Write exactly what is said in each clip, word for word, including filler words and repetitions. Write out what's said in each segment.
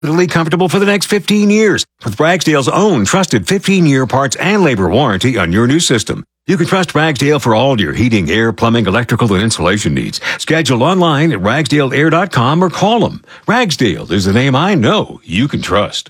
Totally comfortable for the next fifteen years with Ragsdale's own trusted fifteen-year parts and labor warranty on your new system. You can trust Ragsdale for all your heating, air, plumbing, electrical, and insulation needs. Schedule online at ragsdale air dot com or call them. Ragsdale is the name I know you can trust.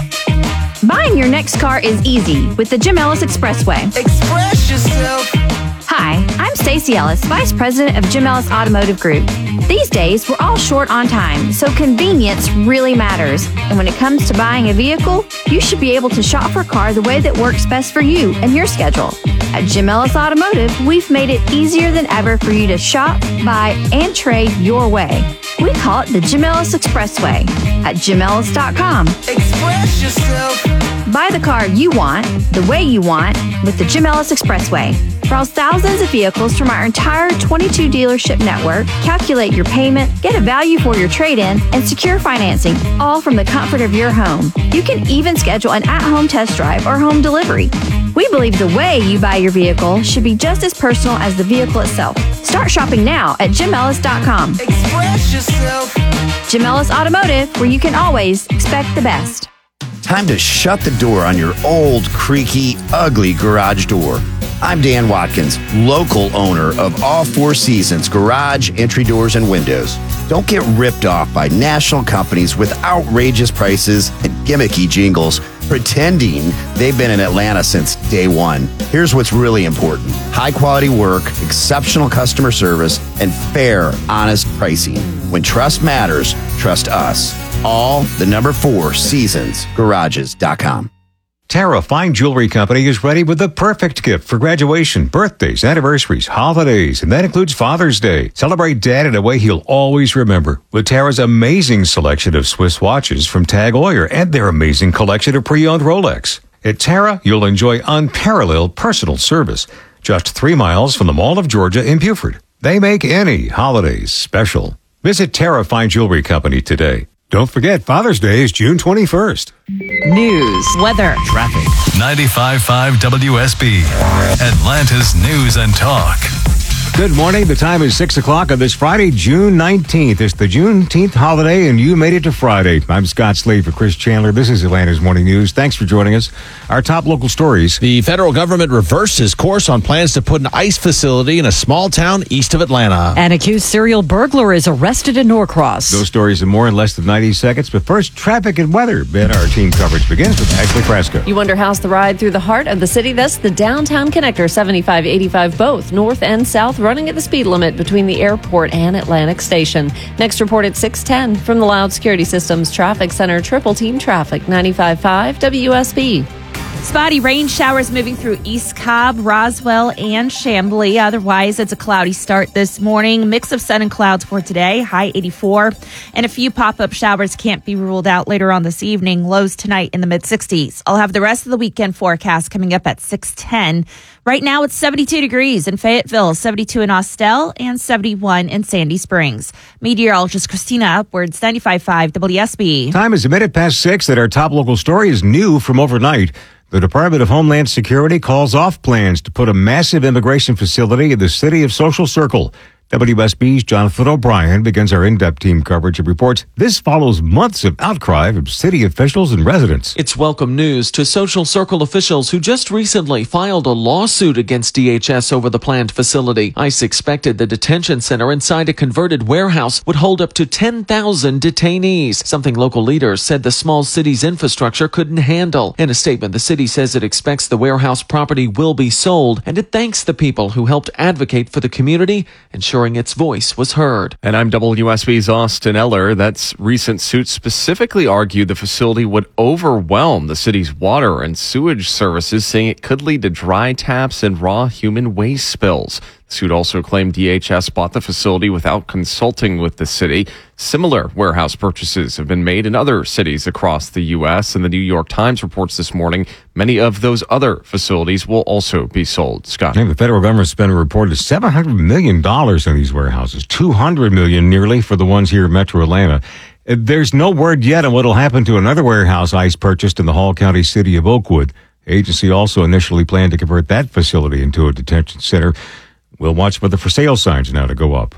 Buying your next car is easy with the Jim Ellis Expressway. Express yourself. Hi, I'm Stacey Ellis, Vice President of Jim Ellis Automotive Group. These days, we're all short on time, so convenience really matters. And when it comes to buying a vehicle, you should be able to shop for a car the way that works best for you and your schedule. At Jim Ellis Automotive, we've made it easier than ever for you to shop, buy, and trade your way. We call it the Jim Ellis Expressway at jim ellis dot com. Express yourself. Buy the car you want, the way you want, with the Jim Ellis Expressway. Browse thousands of vehicles from our entire twenty-two dealership network, calculate your payment, get a value for your trade-in, and secure financing, all from the comfort of your home. You can even schedule an at-home test drive or home delivery. We believe the way you buy your vehicle should be just as personal as the vehicle itself. Start shopping now at jim ellis dot com. Express yourself. Jim Ellis Automotive, where you can always expect the best. Time to shut the door on your old, creaky, ugly garage door. I'm Dan Watkins, local owner of All Four Seasons Garage, Entry Doors, and Windows. Don't get ripped off by national companies with outrageous prices and gimmicky jingles pretending they've been in Atlanta since day one. Here's what's really important. High quality work, exceptional customer service, and fair, honest pricing. When trust matters, trust us. All the number four seasons garages dot com. Tara Fine Jewelry Company is ready with the perfect gift for graduation, birthdays, anniversaries, holidays, and that includes Father's Day. Celebrate Dad in a way he'll always remember with Tara's amazing selection of Swiss watches from Tag Heuer and their amazing collection of pre-owned Rolex. At Tara, you'll enjoy unparalleled personal service just three miles from the Mall of Georgia in Beaufort. They make any holidays special. Visit Tara Fine Jewelry Company today. Don't forget, Father's Day is June twenty-first. News, weather, traffic. ninety-five point five W S B, Atlanta's News and Talk. Good morning. The time is six o'clock on this Friday, June nineteenth. It's the Juneteenth holiday, and you made it to Friday. I'm Scott Slade for Chris Chandler. This is Atlanta's Morning News. Thanks for joining us. Our top local stories. The federal government reversed its course on plans to put an ICE facility in a small town east of Atlanta. An accused serial burglar is arrested in Norcross. Those stories and more in less than ninety seconds. But first, traffic and weather. Ben, our team coverage begins with Ashley Fresco. You wonder how's the ride through the heart of the city? That's the downtown connector, seventy-five eighty-five, both north and south, running at the speed limit between the airport and Atlantic Station. Next report at six ten from the Loud Security Systems Traffic Center. Triple Team Traffic, ninety-five point five W S B. Spotty rain showers moving through East Cobb, Roswell, and Chamblee. Otherwise, it's a cloudy start this morning. Mix of sun and clouds for today, high eighty-four. And a few pop-up showers can't be ruled out later on this evening. Lows tonight in the mid-sixties. I'll have the rest of the weekend forecast coming up at six ten. Right now, it's seventy-two degrees in Fayetteville, seventy-two in Austell, and seventy-one in Sandy Springs. Meteorologist Christina Upwards, ninety-five point five W S B. Time is a minute past six. That our top local story is new from overnight. The Department of Homeland Security calls off plans to put a massive immigration facility in the city of Social Circle. W S B's Jonathan O'Brien begins our in-depth team coverage and reports this follows months of outcry from city officials and residents. It's welcome news to Social Circle officials who just recently filed a lawsuit against D H S over the planned facility. ICE expected the detention center inside a converted warehouse would hold up to ten thousand detainees, something local leaders said the small city's infrastructure couldn't handle. In a statement, the city says it expects the warehouse property will be sold, and it thanks the people who helped advocate for the community, ensuring its voice was heard. And I'm W S B's Austin Eller. That recent suit specifically argued the facility would overwhelm the city's water and sewage services, saying it could lead to dry taps and raw human waste spills. The suit also claimed D H S bought the facility without consulting with the city. Similar warehouse purchases have been made in other cities across the U S, and the New York Times reports this morning many of those other facilities will also be sold. Scott. And the federal government spent a reported seven hundred million dollars on these warehouses, two hundred million dollars nearly for the ones here in Metro Atlanta. There's no word yet on what will happen to another warehouse ICE purchased in the Hall County city of Oakwood. The agency also initially planned to convert that facility into a detention center. We'll watch for the for sale signs now to go up.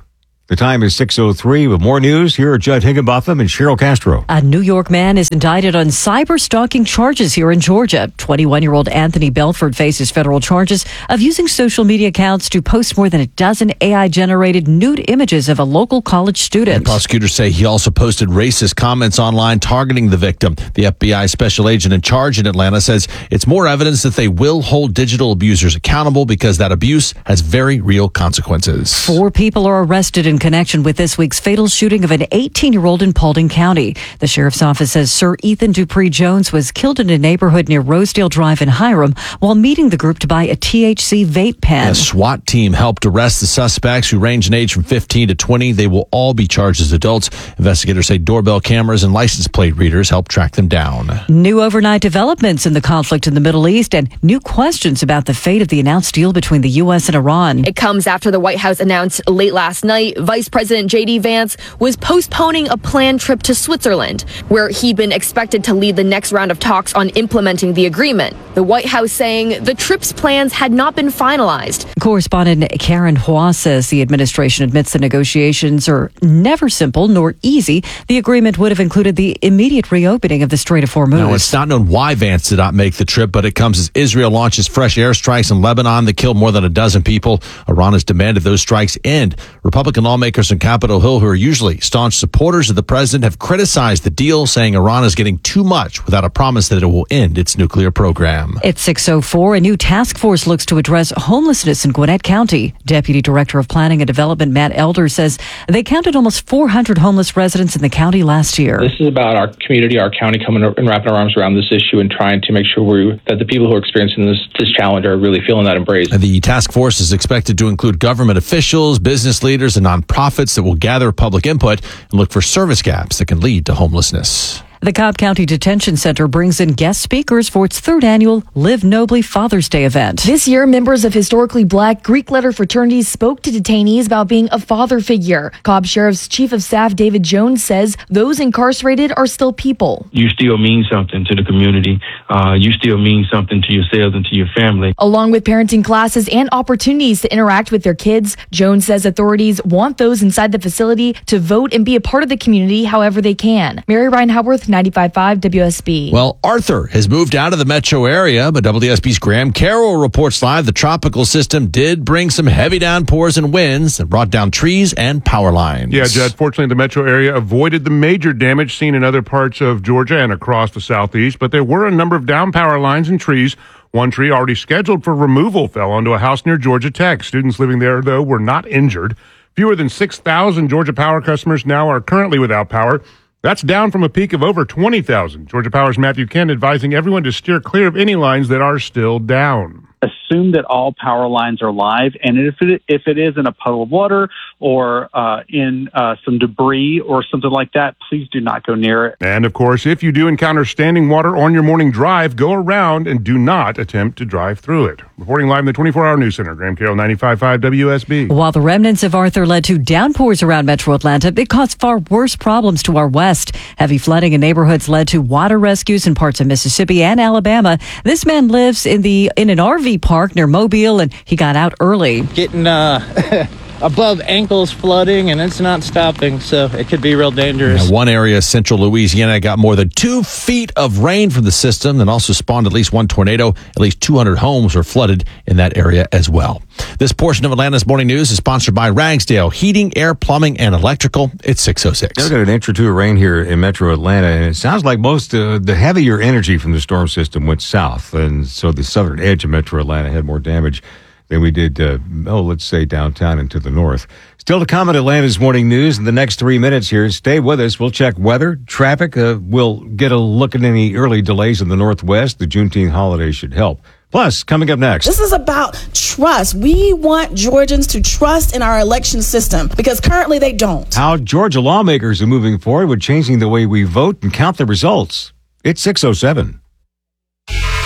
The time is six oh three. With more news, here are Judd Higginbotham and Cheryl Castro. A New York man is indicted on cyber stalking charges here in Georgia. twenty-one-year-old Anthony Belford faces federal charges of using social media accounts to post more than a dozen A I-generated nude images of a local college student. And prosecutors say he also posted racist comments online targeting the victim. The F B I special agent in charge in Atlanta says it's more evidence that they will hold digital abusers accountable because that abuse has very real consequences. Four people are arrested in connection with this week's fatal shooting of an eighteen-year-old in Paulding County. The sheriff's office says Sir Ethan Dupree Jones was killed in a neighborhood near Rosedale Drive in Hiram while meeting the group to buy a T H C vape pen. A SWAT team helped arrest the suspects who range in age from fifteen to twenty. They will all be charged as adults. Investigators say doorbell cameras and license plate readers helped track them down. New overnight developments in the conflict in the Middle East and new questions about the fate of the announced deal between the U S and Iran. It comes after the White House announced late last night Vice President J D Vance was postponing a planned trip to Switzerland, where he'd been expected to lead the next round of talks on implementing the agreement. The White House saying the trip's plans had not been finalized. Correspondent Karen Hua says the administration admits the negotiations are never simple nor easy. The agreement would have included the immediate reopening of the Strait of Hormuz. Now, it's not known why Vance did not make the trip, but it comes as Israel launches fresh airstrikes in Lebanon that killed more than a dozen people. Iran has demanded those strikes end. Republican lawmakers on Capitol Hill, who are usually staunch supporters of the president, have criticized the deal, saying Iran is getting too much without a promise that it will end its nuclear program. It's six oh four. A new task force looks to address homelessness in Gwinnett County. Deputy Director of Planning and Development Matt Elder says they counted almost four hundred homeless residents in the county last year. This is about our community, our county coming and wrapping our arms around this issue and trying to make sure we, that the people who are experiencing this, this challenge are really feeling that embrace. The task force is expected to include government officials, business leaders, and nonprofits that will gather public input and look for service gaps that can lead to homelessness. The Cobb County Detention Center brings in guest speakers for its third annual Live Nobly Father's Day event. This year, members of historically black Greek letter fraternities spoke to detainees about being a father figure. Cobb Sheriff's Chief of Staff David Jones says those incarcerated are still people. You still mean something to the community. Uh, you still mean something to yourselves and to your family. Along with parenting classes and opportunities to interact with their kids, Jones says authorities want those inside the facility to vote and be a part of the community however they can. Mary Ryan Howarth, ninety-five point five W S B. Well, Arthur has moved out of the metro area, but W S B's Graham Carroll reports live the tropical system did bring some heavy downpours and winds that brought down trees and power lines. Yeah, Judd, fortunately, the metro area avoided the major damage seen in other parts of Georgia and across the southeast, but there were a number of down power lines and trees. One tree already scheduled for removal fell onto a house near Georgia Tech. Students living there, though, were not injured. Fewer than six thousand Georgia Power customers now are currently without power. That's down from a peak of over twenty thousand. Georgia Power's Matthew Kent advising everyone to steer clear of any lines that are still down. Assume that all power lines are live, and if it, if it is in a puddle of water or uh, in uh, some debris or something like that, please do not go near it. And, of course, if you do encounter standing water on your morning drive, go around and do not attempt to drive through it. Reporting live in the twenty-four hour News Center, Graham Carroll, ninety-five point five W S B. While the remnants of Arthur led to downpours around metro Atlanta, it caused far worse problems to our west. Heavy flooding in neighborhoods led to water rescues in parts of Mississippi and Alabama. This man lives in the in an R V park near Mobile, and he got out early. Getting uh, above ankles flooding, and it's not stopping, so it could be real dangerous. Now, one area, central Louisiana, got more than two feet of rain from the system and also spawned at least one tornado. At least two hundred homes were flooded in that area as well. This portion of Atlanta's Morning News is sponsored by Ragsdale Heating, Air, Plumbing, and Electrical. It's six oh six. We've got an inch or two of rain here in metro Atlanta, and it sounds like most uh, the heavier energy from the storm system went south, and so the southern edge of metro Atlanta had more damage than we did, uh, oh, let's say downtown and to the north. Still to come at Atlanta's Morning News in the next three minutes here. Stay with us. We'll check weather, traffic. Uh, we'll get a look at any early delays in the Northwest. The Juneteenth holiday should help. Plus, coming up next. This is about trust. We want Georgians to trust in our election system because currently they don't. How Georgia lawmakers are moving forward with changing the way we vote and count the results. It's six oh seven.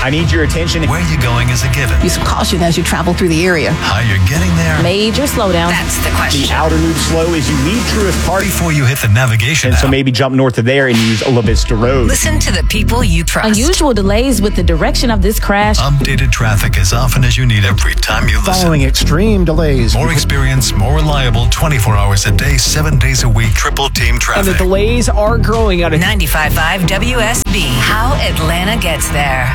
I need your attention. Where you're going is a given. Use caution as you travel through the area. How you're getting there. Major slowdown. That's the question. The outer loop slow is you leave Truist Park before you hit the navigation And app. so maybe jump north of there and use Ola Vista Road. Listen to the people you trust. Unusual delays with the direction of this crash. Updated traffic as often as you need every time you listen. Following extreme delays. More experience, more reliable, twenty-four hours a day, seven days a week, triple team traffic. And the delays are growing out of ninety-five point five W S B. How Atlanta gets there.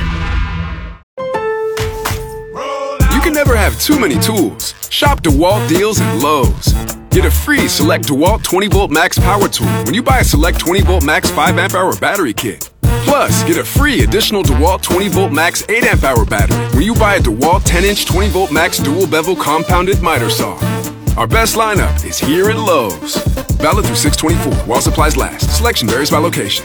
You can never have too many tools. Shop DeWalt deals at Lowe's. Get a free Select DeWalt twenty volt Max Power Tool when you buy a Select twenty volt Max five amp hour battery kit. Plus, get a free additional DeWalt twenty volt Max eight amp hour battery when you buy a DeWalt ten inch twenty volt Max dual bevel compounded miter saw. Our best lineup is here at Lowe's. Valid through six twenty-four while supplies last. Selection varies by location.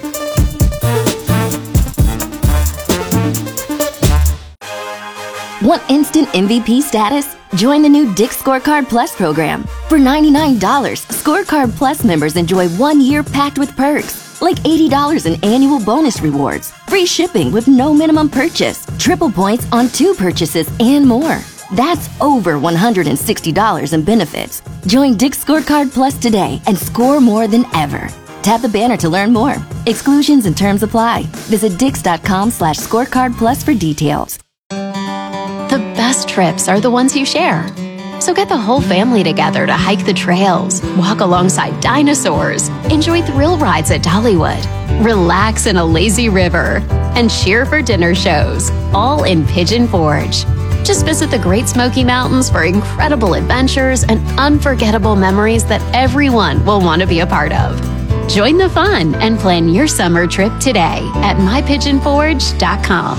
Want instant M V P status? Join the new Dick's Scorecard Plus program. For ninety-nine dollars, Scorecard Plus members enjoy one year packed with perks, like eighty dollars in annual bonus rewards, free shipping with no minimum purchase, triple points on two purchases, and more. That's over one hundred sixty dollars in benefits. Join Dick's Scorecard Plus today and score more than ever. Tap the banner to learn more. Exclusions and terms apply. Visit dix.com slash scorecard plus for details. The best trips are the ones you share. So get the whole family together to hike the trails, walk alongside dinosaurs, enjoy thrill rides at Dollywood, relax in a lazy river, and cheer for dinner shows, all in Pigeon Forge. Just visit the Great Smoky Mountains for incredible adventures and unforgettable memories that everyone will want to be a part of. Join the fun and plan your summer trip today at my pigeon forge dot com.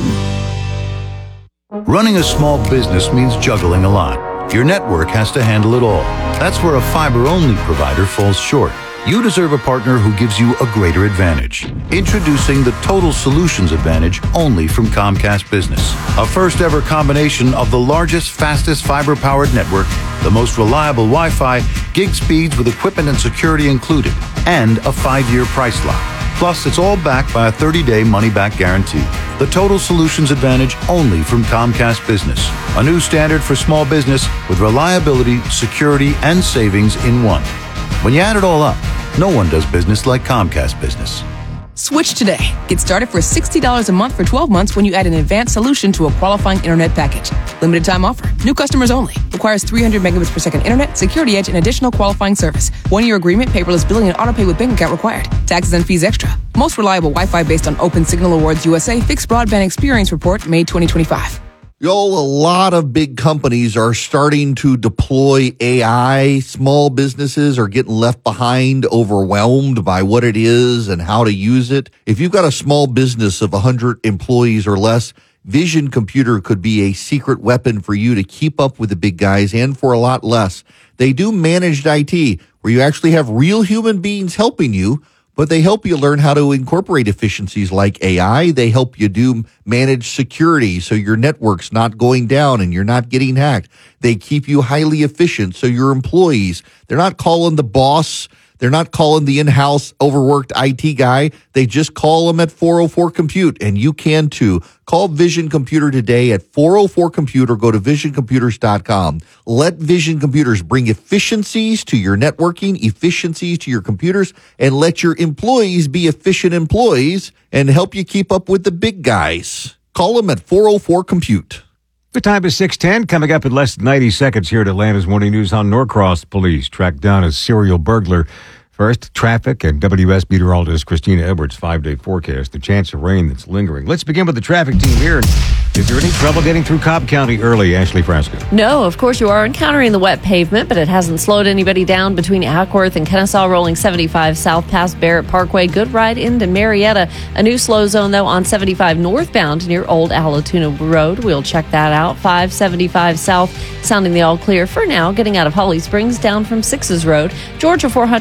Running a small business means juggling a lot. Your network has to handle it all. That's where a fiber-only provider falls short. You deserve a partner who gives you a greater advantage. Introducing the Total Solutions Advantage only from Comcast Business. A first-ever combination of the largest, fastest fiber-powered network, the most reliable Wi-Fi, gig speeds with equipment and security included, and a five-year price lock. Plus, it's all backed by a thirty-day money-back guarantee. The Total Solutions Advantage only from Comcast Business. A new standard for small business with reliability, security, and savings in one. When you add it all up, no one does business like Comcast Business. Switch today. Get started for sixty dollars a month for twelve months when you add an advanced solution to a qualifying internet package. Limited time offer. New customers only. Requires three hundred megabits per second internet, security edge, and additional qualifying service. One year agreement, paperless billing, and autopay with bank account required. Taxes and fees extra. Most reliable Wi-Fi based on Open Signal Awards U S A Fixed Broadband Experience Report, May twenty twenty-five. Yo, a lot of big companies are starting to deploy A I. Small businesses are getting left behind, overwhelmed by what it is and how to use it. If you've got a small business of one hundred employees or less, Vision Computer could be a secret weapon for you to keep up with the big guys and for a lot less. They do managed I T, where you actually have real human beings helping you, but they help you learn how to incorporate efficiencies like A I. They help you do managed security so your network's not going down and you're not getting hacked. They keep you highly efficient so your employees, they're not calling the boss. They're not calling the in-house overworked I T guy. They just call them at four oh four compute, and you can too. Call Vision Computer today at four oh four compute or go to vision computers dot com. Let Vision Computers bring efficiencies to your networking, efficiencies to your computers, and let your employees be efficient employees and help you keep up with the big guys. Call them at four oh four compute. The time is six ten. Coming up in less than ninety seconds here at Atlanta's Morning News on Norcross Police tracked down a serial burglar. First, traffic and W S meteorologist Christina Edwards' five-day forecast, the chance of rain that's lingering. Let's begin with the traffic team here. Is there any trouble getting through Cobb County early, Ashley Frasco? No, of course you are encountering the wet pavement, but it hasn't slowed anybody down between Ackworth and Kennesaw, rolling seventy-five south past Barrett Parkway. Good ride into Marietta. A new slow zone, though, on seventy-five northbound near Old Allatoona Road. We'll check that out. five seventy-five south, sounding the all clear for now, getting out of Holly Springs down from Sixes Road. Georgia four hundred, only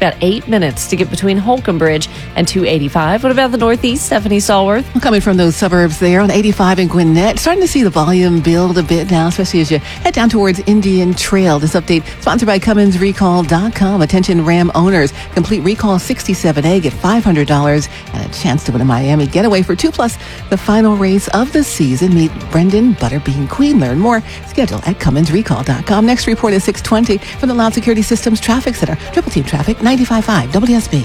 about eight minutes to get between Holcomb Bridge and two eighty-five. What about the Northeast? Stephanie Stallworth. Well, coming from those suburbs there on eighty-five in Gwinnett, starting to see the volume build a bit now, especially as you head down towards Indian Trail. This update sponsored by Cummins Recall dot com. Attention Ram owners. Complete recall sixty-seven A. Get five hundred dollars and a chance to win a Miami getaway for two plus the final race of the season. Meet Brendan Butterbean Queen. Learn more. Schedule at Cummins Recall dot com. Next report is six twenty from the Loud Security Systems Traffic Center. Triple Team Traffic, ninety-five point five W S B.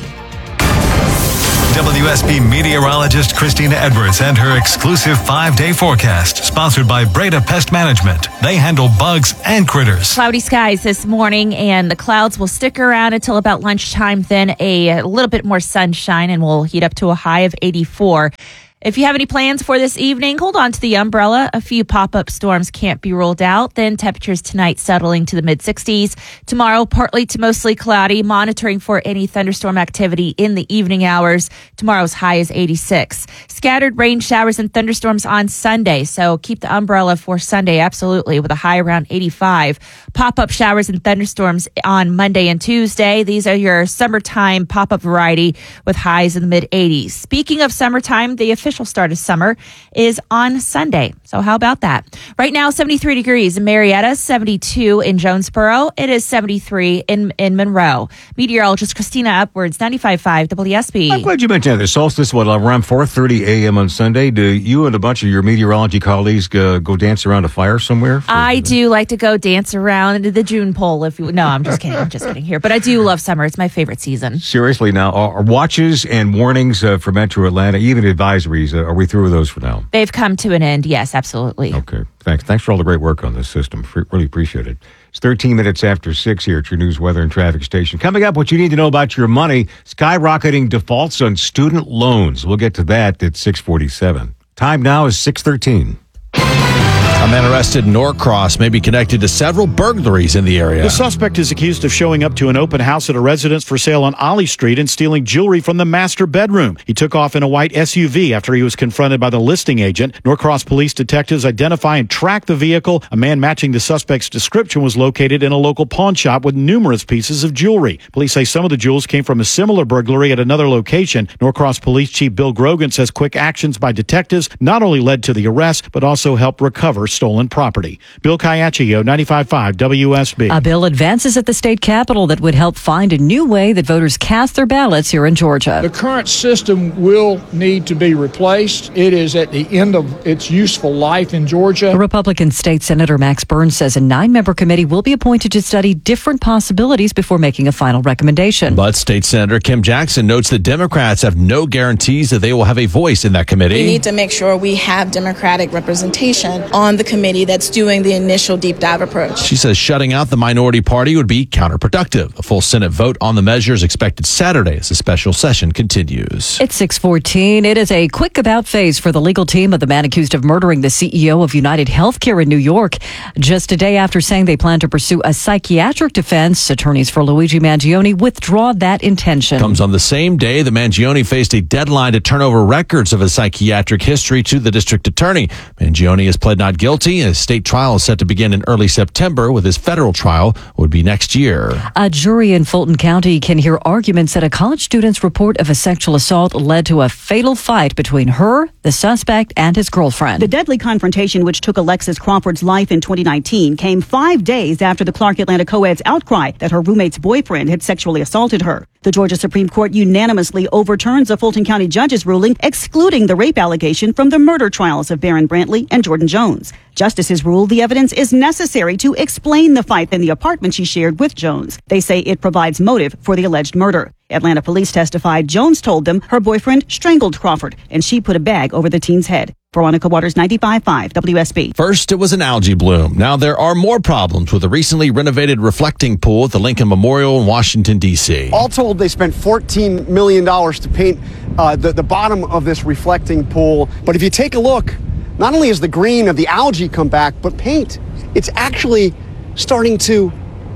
W S B meteorologist Christina Edwards and her exclusive five-day forecast, sponsored by Breda Pest Management. They handle bugs and critters. Cloudy skies this morning, and the clouds will stick around until about lunchtime. Then a little bit more sunshine, and we'll heat up to a high of eighty-four. If you have any plans for this evening, hold on to the umbrella. A few pop-up storms can't be ruled out. Then temperatures tonight settling to the mid-sixties. Tomorrow, partly to mostly cloudy, monitoring for any thunderstorm activity in the evening hours. Tomorrow's high is eighty-six. Scattered rain showers and thunderstorms on Sunday, so keep the umbrella for Sunday, absolutely, with a high around eighty-five. Pop-up showers and thunderstorms on Monday and Tuesday. These are your summertime pop-up variety with highs in the mid-eighties. Speaking of summertime, the official start of summer is on Sunday. So how about that? Right now, seventy-three degrees in Marietta, seventy-two in Jonesboro. It is seventy-three in, in Monroe. Meteorologist Christina Upwards, ninety-five point five W S B. I'm glad you mentioned that. The solstice, what, around four thirty a.m. on Sunday. Do you and a bunch of your meteorology colleagues go, go dance around a fire somewhere? I do like to go dance around the June pole. If you, no, I'm just kidding. I'm just kidding here. But I do love summer. It's my favorite season. Seriously, now, are watches and warnings uh, for Metro Atlanta, even advisories, uh, are we through with those for now? They've come to an end. Yes, absolutely. Okay. Thanks. Thanks for all the great work on this system. Really appreciate it. It's thirteen minutes after six here at your news, weather, and traffic station. Coming up, what you need to know about your money, skyrocketing defaults on student loans. We'll get to that at six forty-seven. Time now is six thirteen. A man arrested in Norcross may be connected to several burglaries in the area. The suspect is accused of showing up to an open house at a residence for sale on Ollie Street and stealing jewelry from the master bedroom. He took off in a white S U V after he was confronted by the listing agent. Norcross police detectives identify and track the vehicle. A man matching the suspect's description was located in a local pawn shop with numerous pieces of jewelry. Police say some of the jewels came from a similar burglary at another location. Norcross Police Chief Bill Grogan says quick actions by detectives not only led to the arrest, but also helped recover stolen property. Bill Caiaccio, ninety-five point five W S B. A bill advances at the state capitol that would help find a new way that voters cast their ballots here in Georgia. The current system will need to be replaced. It is at the end of its useful life in Georgia. Republican State Senator Max Burns says a nine-member committee will be appointed to study different possibilities before making a final recommendation. But State Senator Kim Jackson notes that Democrats have no guarantees that they will have a voice in that committee. We need to make sure we have Democratic representation on the committee that's doing the initial deep dive approach. She says shutting out the minority party would be counterproductive. A full Senate vote on the measure is expected Saturday as the special session continues. It's six fourteen. It is a quick about phase for the legal team of the man accused of murdering the C E O of United Healthcare in New York. Just a day after saying they plan to pursue a psychiatric defense, attorneys for Luigi Mangione withdraw that intention. Comes on the same day that Mangione faced a deadline to turn over records of his psychiatric history to the district attorney. Mangione has pled not guilty. His state trial is set to begin in early September, with his federal trial would be next year. A jury in Fulton County can hear arguments that a college student's report of a sexual assault led to a fatal fight between her, the suspect, and his girlfriend. The deadly confrontation, which took Alexis Crawford's life in twenty nineteen, came five days after the Clark Atlanta co-ed's outcry that her roommate's boyfriend had sexually assaulted her. The Georgia Supreme Court unanimously overturns a Fulton County judge's ruling excluding the rape allegation from the murder trials of Barron Brantley and Jordan Jones. Justices ruled the evidence is necessary to explain the fight in the apartment she shared with Jones. They say it provides motive for the alleged murder. Atlanta police testified Jones told them her boyfriend strangled Crawford and she put a bag over the teen's head. Veronica Waters, ninety-five point five W S B. First, it was an algae bloom. Now there are more problems with the recently renovated reflecting pool at the Lincoln Memorial in Washington, D C. All told, they spent fourteen million dollars to paint uh, the, the bottom of this reflecting pool. But if you take a look, not only has the green of the algae come back, but paint, it's actually starting to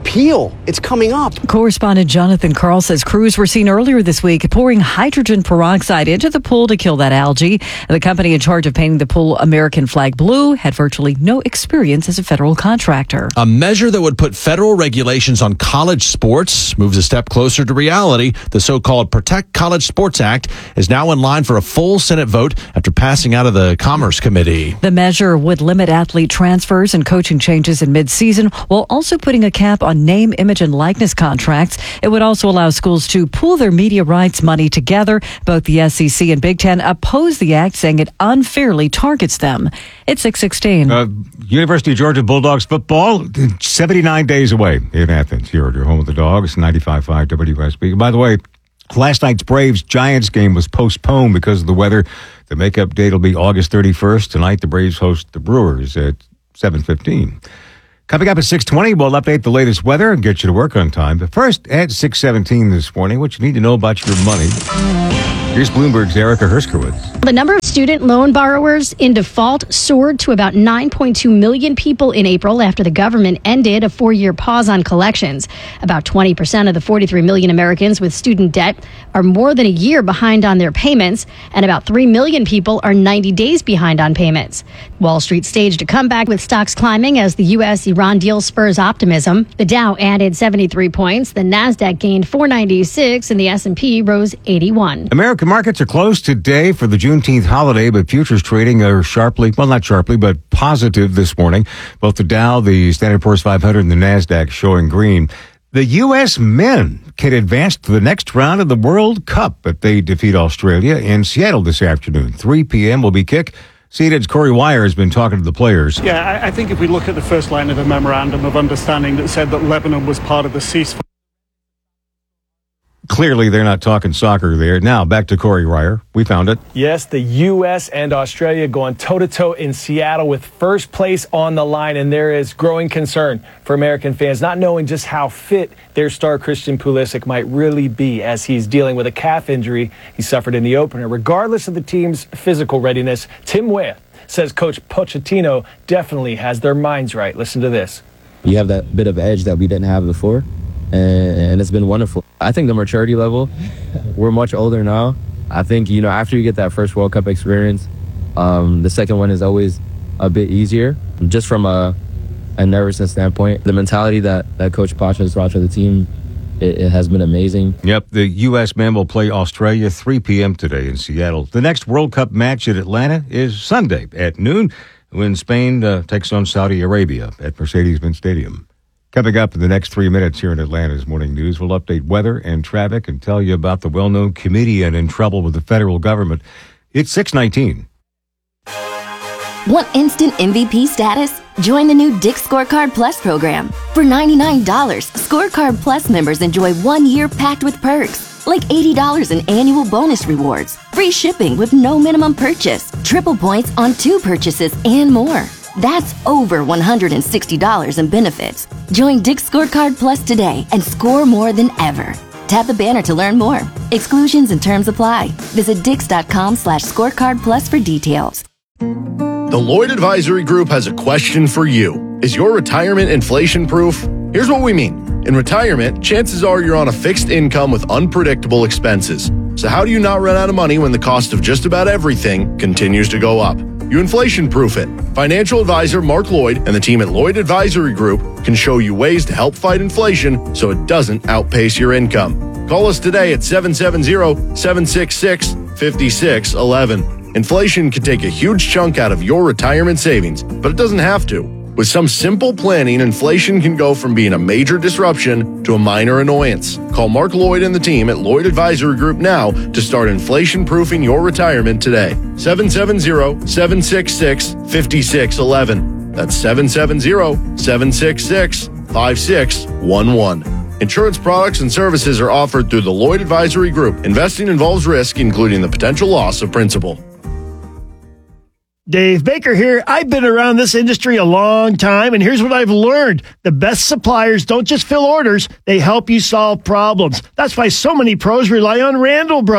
repeal. It's coming up. Correspondent Jonathan Carl says crews were seen earlier this week pouring hydrogen peroxide into the pool to kill that algae. The company in charge of painting the pool American flag blue had virtually no experience as a federal contractor. A measure that would put federal regulations on college sports moves a step closer to reality. The so-called Protect College Sports Act is now in line for a full Senate vote after passing out of the Commerce Committee. The measure would limit athlete transfers and coaching changes in mid-season while also putting a cap on name, image, and likeness contracts. It would also allow schools to pool their media rights money together. Both the S E C and Big Ten oppose the act, saying it unfairly targets them. It's six sixteen. Uh, University of Georgia Bulldogs football, seventy-nine days away in Athens. Here at your home of the Dogs, ninety-five point five W S B. By the way, last night's Braves-Giants game was postponed because of the weather. The makeup date will be August thirty-first. Tonight, the Braves host the Brewers at seven fifteen. Coming up at six twenty, we'll update the latest weather and get you to work on time. But first, at six seventeen this morning, what you need to know about your money. Here's Bloomberg's Erica Herskowitz. The number of student loan borrowers in default soared to about nine point two million people in April after the government ended a four-year pause on collections. About twenty percent of the forty-three million Americans with student debt are more than a year behind on their payments, and about three million people are ninety days behind on payments. Wall Street staged a comeback with stocks climbing as the U S Iran deal spurs optimism. The Dow added seventy-three points, the Nasdaq gained four ninety-six, and the S and P rose eighty-one. American markets are closed today for the Juneteenth holiday, but futures trading are sharply, well, not sharply, but positive this morning. Both the Dow, the Standard and Poor's five hundred, and the Nasdaq showing green. The U S men can advance to the next round of the World Cup, but they defeat Australia in Seattle this afternoon. three p.m. will be kick. C N N's Corey Wire has been talking to the players. Yeah, I, I think if we look at the first line of the memorandum of understanding that said that Lebanon was part of the ceasefire. Clearly, they're not talking soccer there. Now, back to Corey Wire. We found it. Yes, the U S and Australia going toe-to-toe in Seattle with first place on the line, and there is growing concern for American fans, not knowing just how fit their star Christian Pulisic might really be as he's dealing with a calf injury he suffered in the opener. Regardless of the team's physical readiness, Tim Weah says Coach Pochettino definitely has their minds right. Listen to this. You have that bit of edge that we didn't have before, and it's been wonderful. I think the maturity level, we're much older now. I think, you know, after you get that first World Cup experience, um, the second one is always a bit easier, just from a, a nervousness standpoint. The mentality that, that Coach Poch has brought to the team, it, it has been amazing. Yep, the U S men will play Australia three p.m. today in Seattle. The next World Cup match at Atlanta is Sunday at noon when Spain uh, takes on Saudi Arabia at Mercedes-Benz Stadium. Coming up in the next three minutes here in Atlanta's Morning News, we'll update weather and traffic and tell you about the well-known comedian in trouble with the federal government. It's six nineteen. Want instant M V P status? Join the new Dick's Scorecard Plus program. For ninety-nine dollars, Scorecard Plus members enjoy one year packed with perks, like eighty dollars in annual bonus rewards, free shipping with no minimum purchase, triple points on two purchases, and more. That's over one hundred sixty dollars in benefits. Join Dick's Scorecard Plus today and score more than ever. Tap the banner to learn more. Exclusions and terms apply. Visit dix.com slash scorecard plus for details. The Lloyd Advisory Group has a question for you. Is your retirement inflation proof? Here's what we mean. In retirement, chances are you're on a fixed income with unpredictable expenses. So how do you not run out of money when the cost of just about everything continues to go up? You inflation-proof it. Financial advisor Mark Lloyd and the team at Lloyd Advisory Group can show you ways to help fight inflation so it doesn't outpace your income. Call us today at seven seven zero, seven six six, five six one one. Inflation can take a huge chunk out of your retirement savings, but it doesn't have to. With some simple planning, inflation can go from being a major disruption to a minor annoyance. Call Mark Lloyd and the team at Lloyd Advisory Group now to start inflation-proofing your retirement today. seven seven zero, seven six six, five six one one. That's seven seven zero, seven six six, five six one one. Insurance products and services are offered through the Lloyd Advisory Group. Investing involves risk, including the potential loss of principal. Dave Baker here. I've been around this industry a long time, and here's what I've learned. The best suppliers don't just fill orders, they help you solve problems. That's why so many pros rely on Randall Brothers.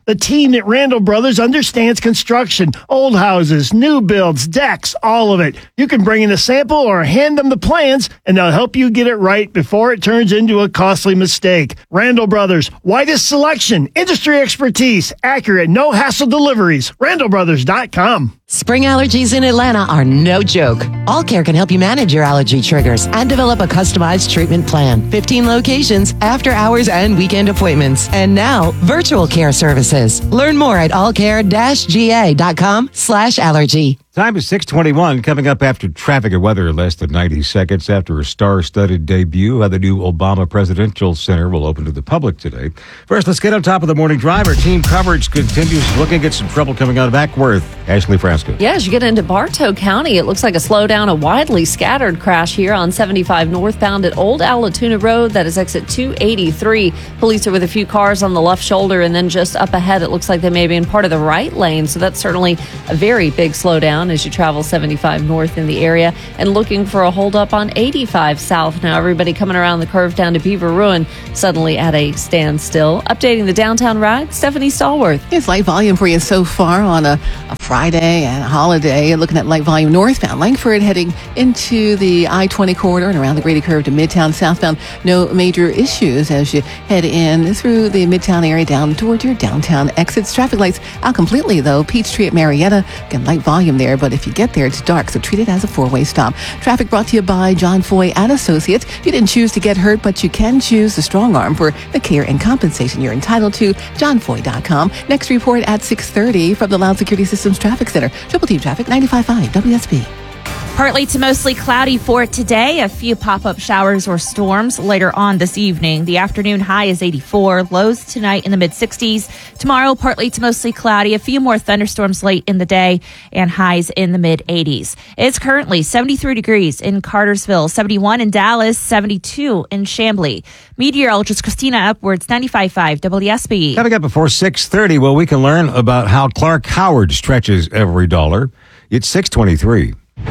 The team at Randall Brothers understands construction, old houses, new builds, decks, all of it. You can bring in a sample or hand them the plans, and they'll help you get it right before it turns into a costly mistake. Randall Brothers, widest selection, industry expertise, accurate, no-hassle deliveries. randall brothers dot com. Spring allergies in Atlanta are no joke. All Care can help you manage your allergy triggers and develop a customized treatment plan. fifteen locations, after hours and weekend appointments. And now, virtual care services. Learn more at allcare-ga.com slash allergy. Time is six twenty-one, coming up after traffic and weather, less than ninety seconds after a star-studded debut. How the new Obama Presidential Center will open to the public today. First, let's get on top of the morning drive. Our team coverage continues, looking at some trouble coming out of Ackworth. Ashley Frasco. Yeah, as you get into Bartow County, it looks like a slowdown, a widely scattered crash here on seventy-five northbound at Old Allatoona Road. That is exit two eighty-three. Police are with a few cars on the left shoulder, and then just up ahead, it looks like they may be in part of the right lane. So that's certainly a very big slowdown as you travel seventy-five north in the area, and looking for a holdup on eighty-five south. Now everybody coming around the curve down to Beaver Ruin suddenly at a standstill. Updating the downtown ride, Stephanie Stallworth. It's light volume for you so far on a, a Friday and a holiday. Looking at light volume northbound Langford heading into the I twenty corridor and around the Grady Curve to Midtown southbound. No major issues as you head in through the Midtown area down towards your downtown exits. Traffic lights out completely though. Peachtree at Marietta, again light volume there, but if you get there, it's dark, so treat it as a four-way stop. Traffic brought to you by John Foy and Associates. You didn't choose to get hurt, but you can choose the strong arm for the care and compensation you're entitled to. john foy dot com. Next report at six thirty from the Loud Security Systems Traffic Center. Triple Team Traffic, ninety-five point five W S B. Partly to mostly cloudy for today. A few pop-up showers or storms later on this evening. The afternoon high is eighty-four. Lows tonight in the mid-sixties. Tomorrow, partly to mostly cloudy. A few more thunderstorms late in the day and highs in the mid-eighties. It's currently seventy-three degrees in Cartersville, seventy-one in Dallas, seventy-two in Chamblee. Meteorologist Christina Upwards, ninety-five point five W S B. Coming up before six thirty, well, we can learn about how Clark Howard stretches every dollar. It's six twenty-three.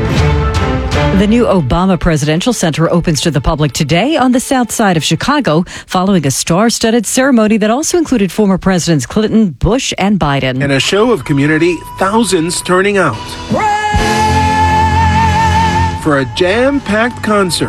The new Obama Presidential Center opens to the public today on the south side of Chicago, following a star-studded ceremony that also included former Presidents Clinton, Bush, and Biden. And a show of community, thousands turning out for a jam-packed concert.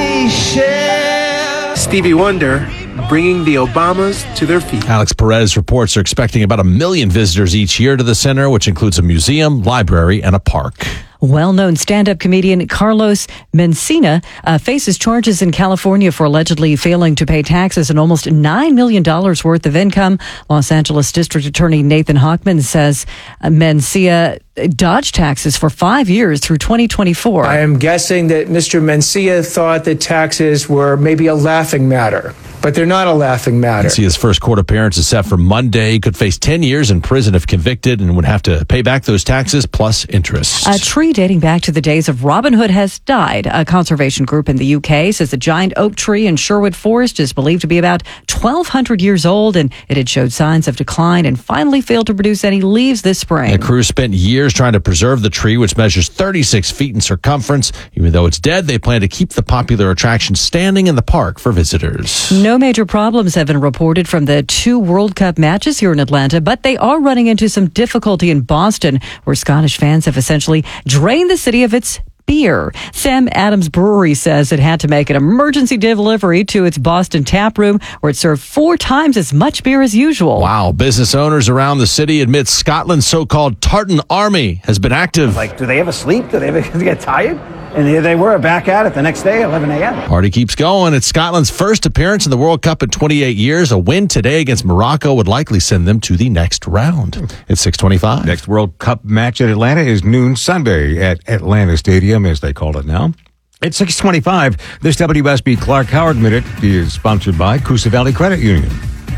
Michelle. Stevie Wonder bringing the Obamas to their feet. Alex Perez reports are expecting about a million visitors each year to the center, which includes a museum, library, and a park. Well-known stand-up comedian Carlos Mencia uh, faces charges in California for allegedly failing to pay taxes and almost nine million dollars worth of income. Los Angeles District Attorney Nathan Hochman says uh, Mencia dodged taxes for five years through twenty twenty-four. I am guessing that Mister Mencia thought that taxes were maybe a laughing matter, but they're not a laughing matter. Mencia's first court appearance is set for Monday. He could face ten years in prison if convicted and would have to pay back those taxes plus interest. A tree dating back to the days of Robin Hood has died. A conservation group in the U K says the giant oak tree in Sherwood Forest is believed to be about twelve hundred years old, and it had showed signs of decline and finally failed to produce any leaves this spring. The crew spent years trying to preserve the tree, which measures thirty-six feet in circumference. Even though it's dead, they plan to keep the popular attraction standing in the park for visitors. No major problems have been reported from the two World Cup matches here in Atlanta, but they are running into some difficulty in Boston, where Scottish fans have essentially drained the city of its beer. Sam Adams Brewery says it had to make an emergency delivery to its Boston tap room, where it served four times as much beer as usual. Wow. Business owners around the city admit Scotland's so-called tartan army has been active. Like, do they ever sleep? Do they ever get tired? And here they were back at it the next day, eleven a.m. Party keeps going. It's Scotland's first appearance in the World Cup in twenty-eight years. A win today against Morocco would likely send them to the next round. It's six twenty-five. Next World Cup match at Atlanta is noon Sunday at Atlanta Stadium, as they call it now. It's six twenty-five. This W S B Clark Howard Minute is sponsored by Coosa Valley Credit Union.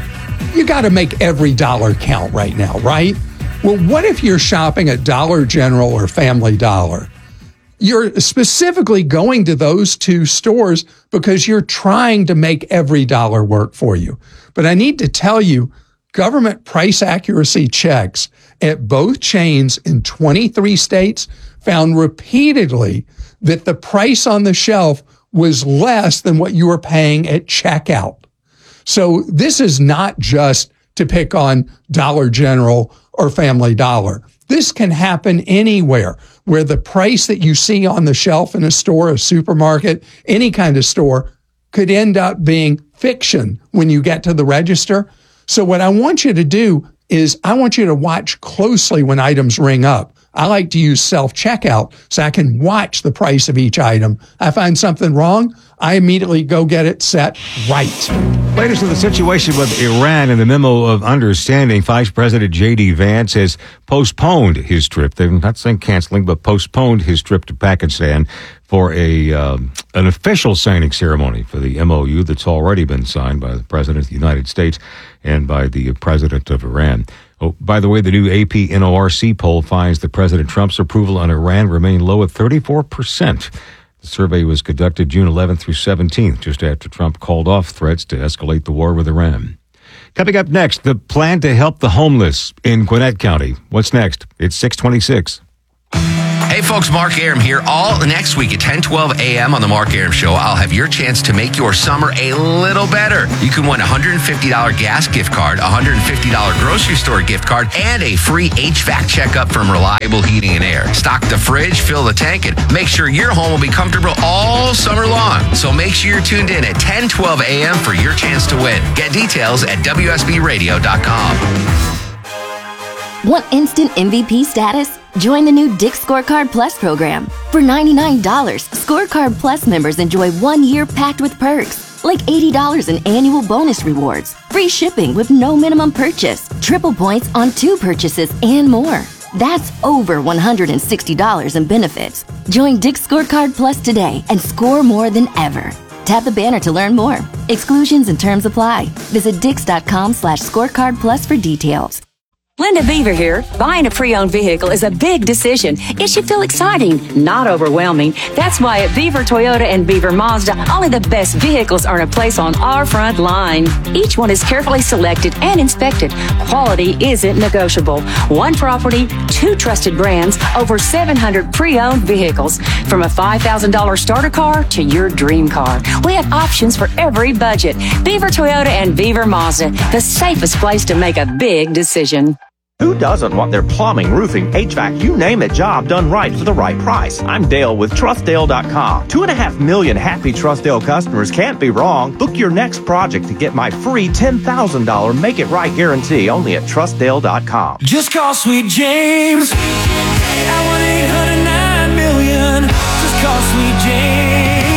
You got to make every dollar count right now, right? Well, what if you're shopping at Dollar General or Family Dollar? You're specifically going to those two stores because you're trying to make every dollar work for you. But I need to tell you, government price accuracy checks at both chains in twenty-three states found repeatedly that the price on the shelf was less than what you were paying at checkout. So this is not just to pick on Dollar General or Family Dollar. This can happen anywhere where the price that you see on the shelf in a store, a supermarket, any kind of store could end up being fiction when you get to the register. So what I want you to do is I want you to watch closely when items ring up. I like to use self-checkout so I can watch the price of each item. I find something wrong, I immediately go get it set right. Latest of the situation with Iran. In the memo of understanding, Vice President J D. Vance has postponed his trip. They're not saying canceling, but postponed his trip to Pakistan for a um, an official signing ceremony for the M O U that's already been signed by the President of the United States and by the President of Iran. Oh, by the way, the new A P N O R C poll finds that President Trump's approval on Iran remained low at thirty-four percent. The survey was conducted June eleventh through seventeenth, just after Trump called off threats to escalate the war with Iran. Coming up next, the plan to help the homeless in Gwinnett County. What's next? It's six twenty-six. Hey folks, Mark Aram here. All next week at ten twelve a.m. on the Mark Aram Show, I'll have your chance to make your summer a little better. You can win a one hundred fifty dollars gas gift card, a one hundred fifty dollars grocery store gift card, and a free H V A C checkup from Reliable Heating and Air. Stock the fridge, fill the tank, and make sure your home will be comfortable all summer long. So make sure you're tuned in at ten twelve a.m. for your chance to win. Get details at W S B radio dot com. Want instant M V P status? Join the new Dick's Scorecard Plus program. For ninety-nine dollars, Scorecard Plus members enjoy one year packed with perks, like eighty dollars in annual bonus rewards, free shipping with no minimum purchase, triple points on two purchases, and more. That's over one hundred sixty dollars in benefits. Join Dick's Scorecard Plus today and score more than ever. Tap the banner to learn more. Exclusions and terms apply. Visit dix.com slash scorecard plus for details. Linda Beaver here. Buying a pre-owned vehicle is a big decision. It should feel exciting, not overwhelming. That's why at Beaver Toyota and Beaver Mazda, only the best vehicles earn a place on our front line. Each one is carefully selected and inspected. Quality isn't negotiable. One property, two trusted brands, over seven hundred pre-owned vehicles. From a five thousand dollars starter car to your dream car. We have options for every budget. Beaver Toyota and Beaver Mazda, the safest place to make a big decision. Who doesn't want their plumbing, roofing, H V A C, you name it, job done right for the right price? I'm Dale with Trust Dale dot com. Two and a half million happy Trust Dale customers can't be wrong. Book your next project to get my free ten thousand dollars Make It Right guarantee only at Trust Dale dot com. Just call Sweet James at one eight hundred nine million. Just call Sweet James,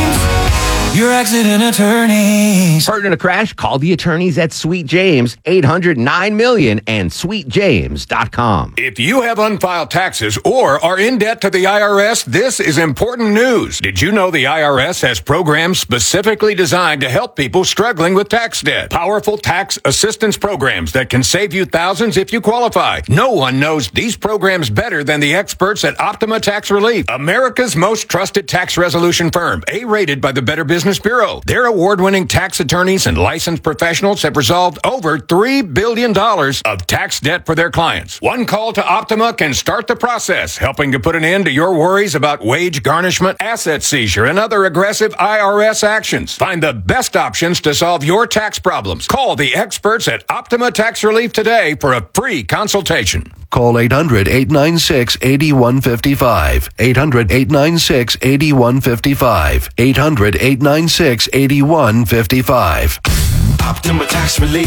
your accident attorneys. Hurt in a crash? Call the attorneys at Sweet James, eight hundred nine million and sweet james dot com. If you have unfiled taxes or are in debt to the I R S, this is important news. Did you know the I R S has programs specifically designed to help people struggling with tax debt? Powerful tax assistance programs that can save you thousands if you qualify. No one knows these programs better than the experts at Optima Tax Relief, America's most trusted tax resolution firm, A-rated by the Better Business Bureau. Their award-winning tax attorneys and licensed professionals have resolved over three billion dollars of tax debt for their clients. One call to Optima can start the process, helping to put an end to your worries about wage garnishment, asset seizure, and other aggressive I R S actions. Find the best options to solve your tax problems. Call the experts at Optima Tax Relief today for a free consultation. Call eight hundred, eight nine six, eight one five five. eight hundred, eight nine six, eight one five five. eight hundred, eight nine six, eight one five five. Optima Tax Relief.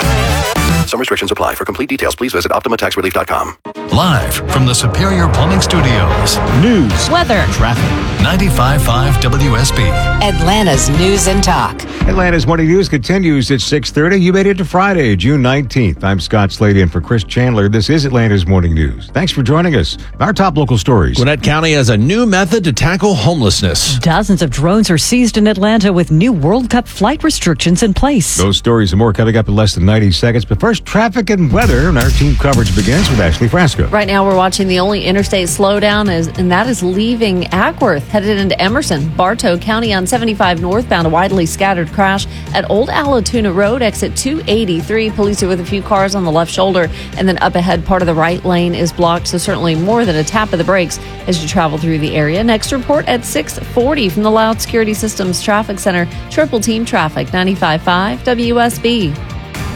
Some restrictions apply. For complete details, please visit optima tax relief dot com. Live from the Superior Plumbing Studios. News, weather, traffic. ninety-five point five W S B. Atlanta's News and Talk. Atlanta's Morning News continues at six thirty. You made it to Friday, June nineteenth. I'm Scott Slade in for Chris Chandler. This is Atlanta's Morning News. Thanks for joining us. Our top local stories. Gwinnett County has a new method to tackle homelessness. Dozens of drones are seized in Atlanta with new World Cup flight restrictions in place. Those stories and more coming up in less than ninety seconds. But first, traffic and weather. And our team coverage begins with Ashley Frasco. Right now, we're watching the only interstate slowdown, is, and that is leaving Ackworth, headed into Emerson. Bartow County on seventy-five northbound, a widely scattered crash at Old Allatoona Road, exit two eighty-three. Police are with a few cars on the left shoulder, and then up ahead, part of the right lane is blocked, so certainly more than a tap of the brakes as you travel through the area. Next report at six forty from the Loud Security Systems Traffic Center. Triple Team Traffic, ninety-five point five W S B.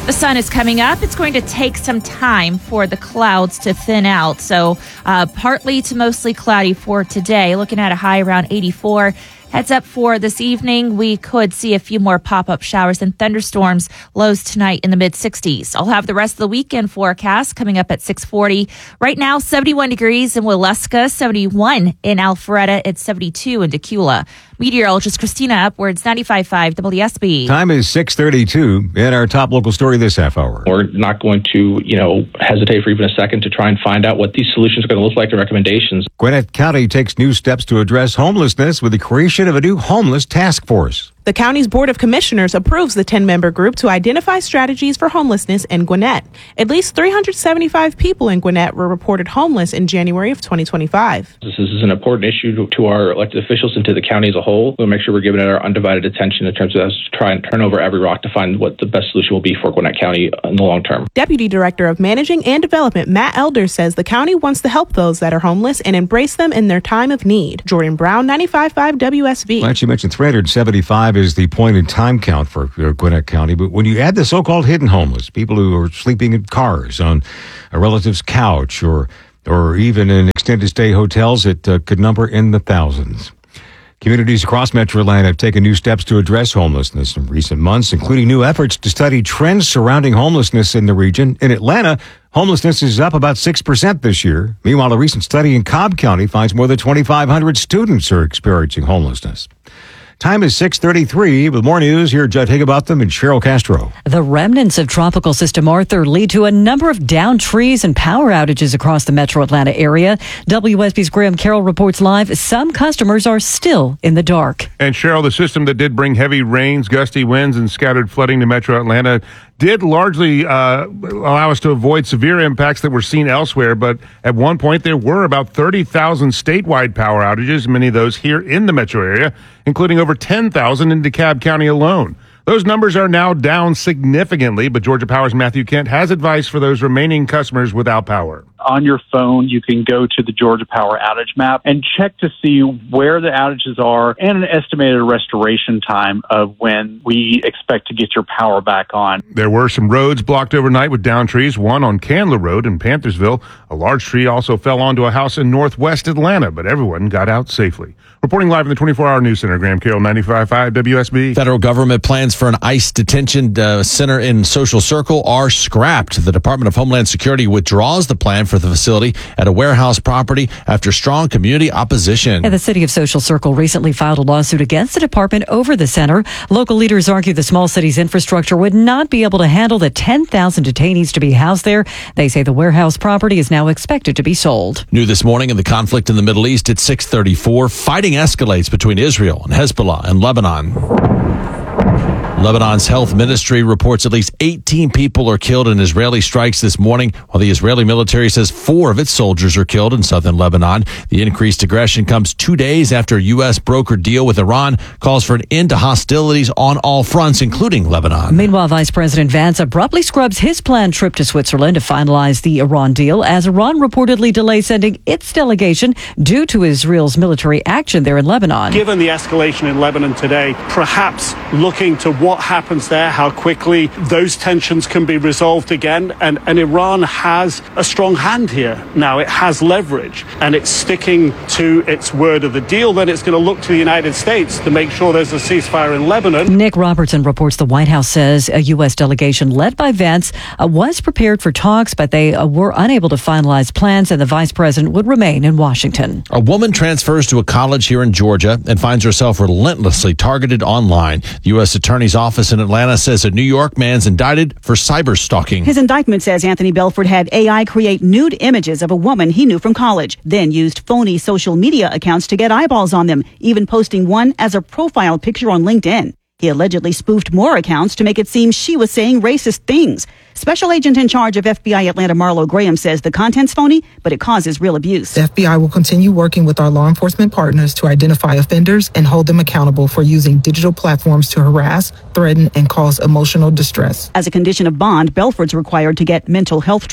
The sun is coming up. It's going to take some time for the clouds to thin out. So uh, partly to mostly cloudy for today. Looking at a high around eighty-four. Heads up for this evening, we could see a few more pop-up showers and thunderstorms. Lows tonight in the mid-sixties. I'll have the rest of the weekend forecast coming up at six forty. Right now, seventy-one degrees in Waleska, seventy-one in Alpharetta, it's seventy-two in Decula. Meteorologist Christina Upwards, ninety-five point five W S B. Time is six thirty-two. And our top local story this half hour. We're not going to, you know, hesitate for even a second to try and find out what these solutions are going to look like and recommendations. Gwinnett County takes new steps to address homelessness with the creation of a new homeless task force. The county's Board of Commissioners approves the ten-member group to identify strategies for homelessness in Gwinnett. At least three hundred seventy-five people in Gwinnett were reported homeless in January of twenty twenty-five. This is an important issue to, to our elected officials and to the county as a whole. We'll make sure we're giving it our undivided attention in terms of us to try and turn over every rock to find what the best solution will be for Gwinnett County in the long term. Deputy Director of Managing and Development Matt Elder says the county wants to help those that are homeless and embrace them in their time of need. Jordan Brown, ninety-five point five W S B. Well, you mentioned three hundred seventy-five is the point in time count for Gwinnett County, but when you add the so-called hidden homeless, people who are sleeping in cars, on a relative's couch, or or even in extended stay hotels, it uh, could number in the thousands. Communities across Metro Atlanta have taken new steps to address homelessness in recent months, including new efforts to study trends surrounding homelessness in the region. In Atlanta, homelessness is up about six percent this year. Meanwhile, a recent study in Cobb County finds more than twenty-five hundred students are experiencing homelessness. Time is six thirty-three. With more news, here Judd Higginbotham and Cheryl Castro. The remnants of Tropical System Arthur lead to a number of downed trees and power outages across the Metro Atlanta area. W S B's Graham Carroll reports live. Some customers are still in the dark. And Cheryl, the system that did bring heavy rains, gusty winds, and scattered flooding to Metro Atlanta did largely uh, allow us to avoid severe impacts that were seen elsewhere. But at one point, there were about thirty thousand statewide power outages, many of those here in the metro area, including over ten thousand in DeKalb County alone. Those numbers are now down significantly, but Georgia Power's Matthew Kent has advice for those remaining customers without power. On your phone, you can go to the Georgia Power outage map and check to see where the outages are and an estimated restoration time of when we expect to get your power back on. There were some roads blocked overnight with downed trees, one on Candler Road in Panthersville. A large tree also fell onto a house in northwest Atlanta, but everyone got out safely. Reporting live in the twenty-four hour News Center, Graham Carroll, ninety-five point five W S B. Federal government plans for an ICE detention uh, center in Social Circle are scrapped. The Department of Homeland Security withdraws the plan for the facility at a warehouse property after strong community opposition. And the city of Social Circle recently filed a lawsuit against the department over the center. Local leaders argue the small city's infrastructure would not be able to handle the ten thousand detainees to be housed there. They say the warehouse property is now expected to be sold. New this morning in the conflict in the Middle East at six thirty-four, fighting escalates between Israel and Hezbollah and Lebanon. Lebanon's health ministry reports at least eighteen people are killed in Israeli strikes this morning, while the Israeli military says four of its soldiers are killed in southern Lebanon. The increased aggression comes two days after a U S brokered deal with Iran calls for an end to hostilities on all fronts, including Lebanon. Meanwhile, Vice President Vance abruptly scrubs his planned trip to Switzerland to finalize the Iran deal as Iran reportedly delays sending its delegation due to Israel's military action there in Lebanon. Given the escalation in Lebanon today, perhaps looking to what happens there, how quickly those tensions can be resolved again. And, and Iran has a strong hand here. Now it has leverage and it's sticking to its word of the deal. Then it's going to look to the United States to make sure there's a ceasefire in Lebanon. Nick Robertson reports the White House says a U S delegation led by Vance uh, was prepared for talks, but they uh, were unable to finalize plans and the vice president would remain in Washington. A woman transfers to a college here in Georgia and finds herself relentlessly targeted online. The U S Attorney's Office in Atlanta says a New York man's indicted for cyber stalking. His indictment says Anthony Belford had A I create nude images of a woman he knew from college, then used phony social media accounts to get eyeballs on them, even posting one as a profile picture on LinkedIn. He allegedly spoofed more accounts to make it seem she was saying racist things. Special agent in charge of F B I Atlanta Marlo Graham says the content's phony, but it causes real abuse. The F B I will continue working with our law enforcement partners to identify offenders and hold them accountable for using digital platforms to harass, threaten, and cause emotional distress. As a condition of bond, Belford's required to get mental health treatment.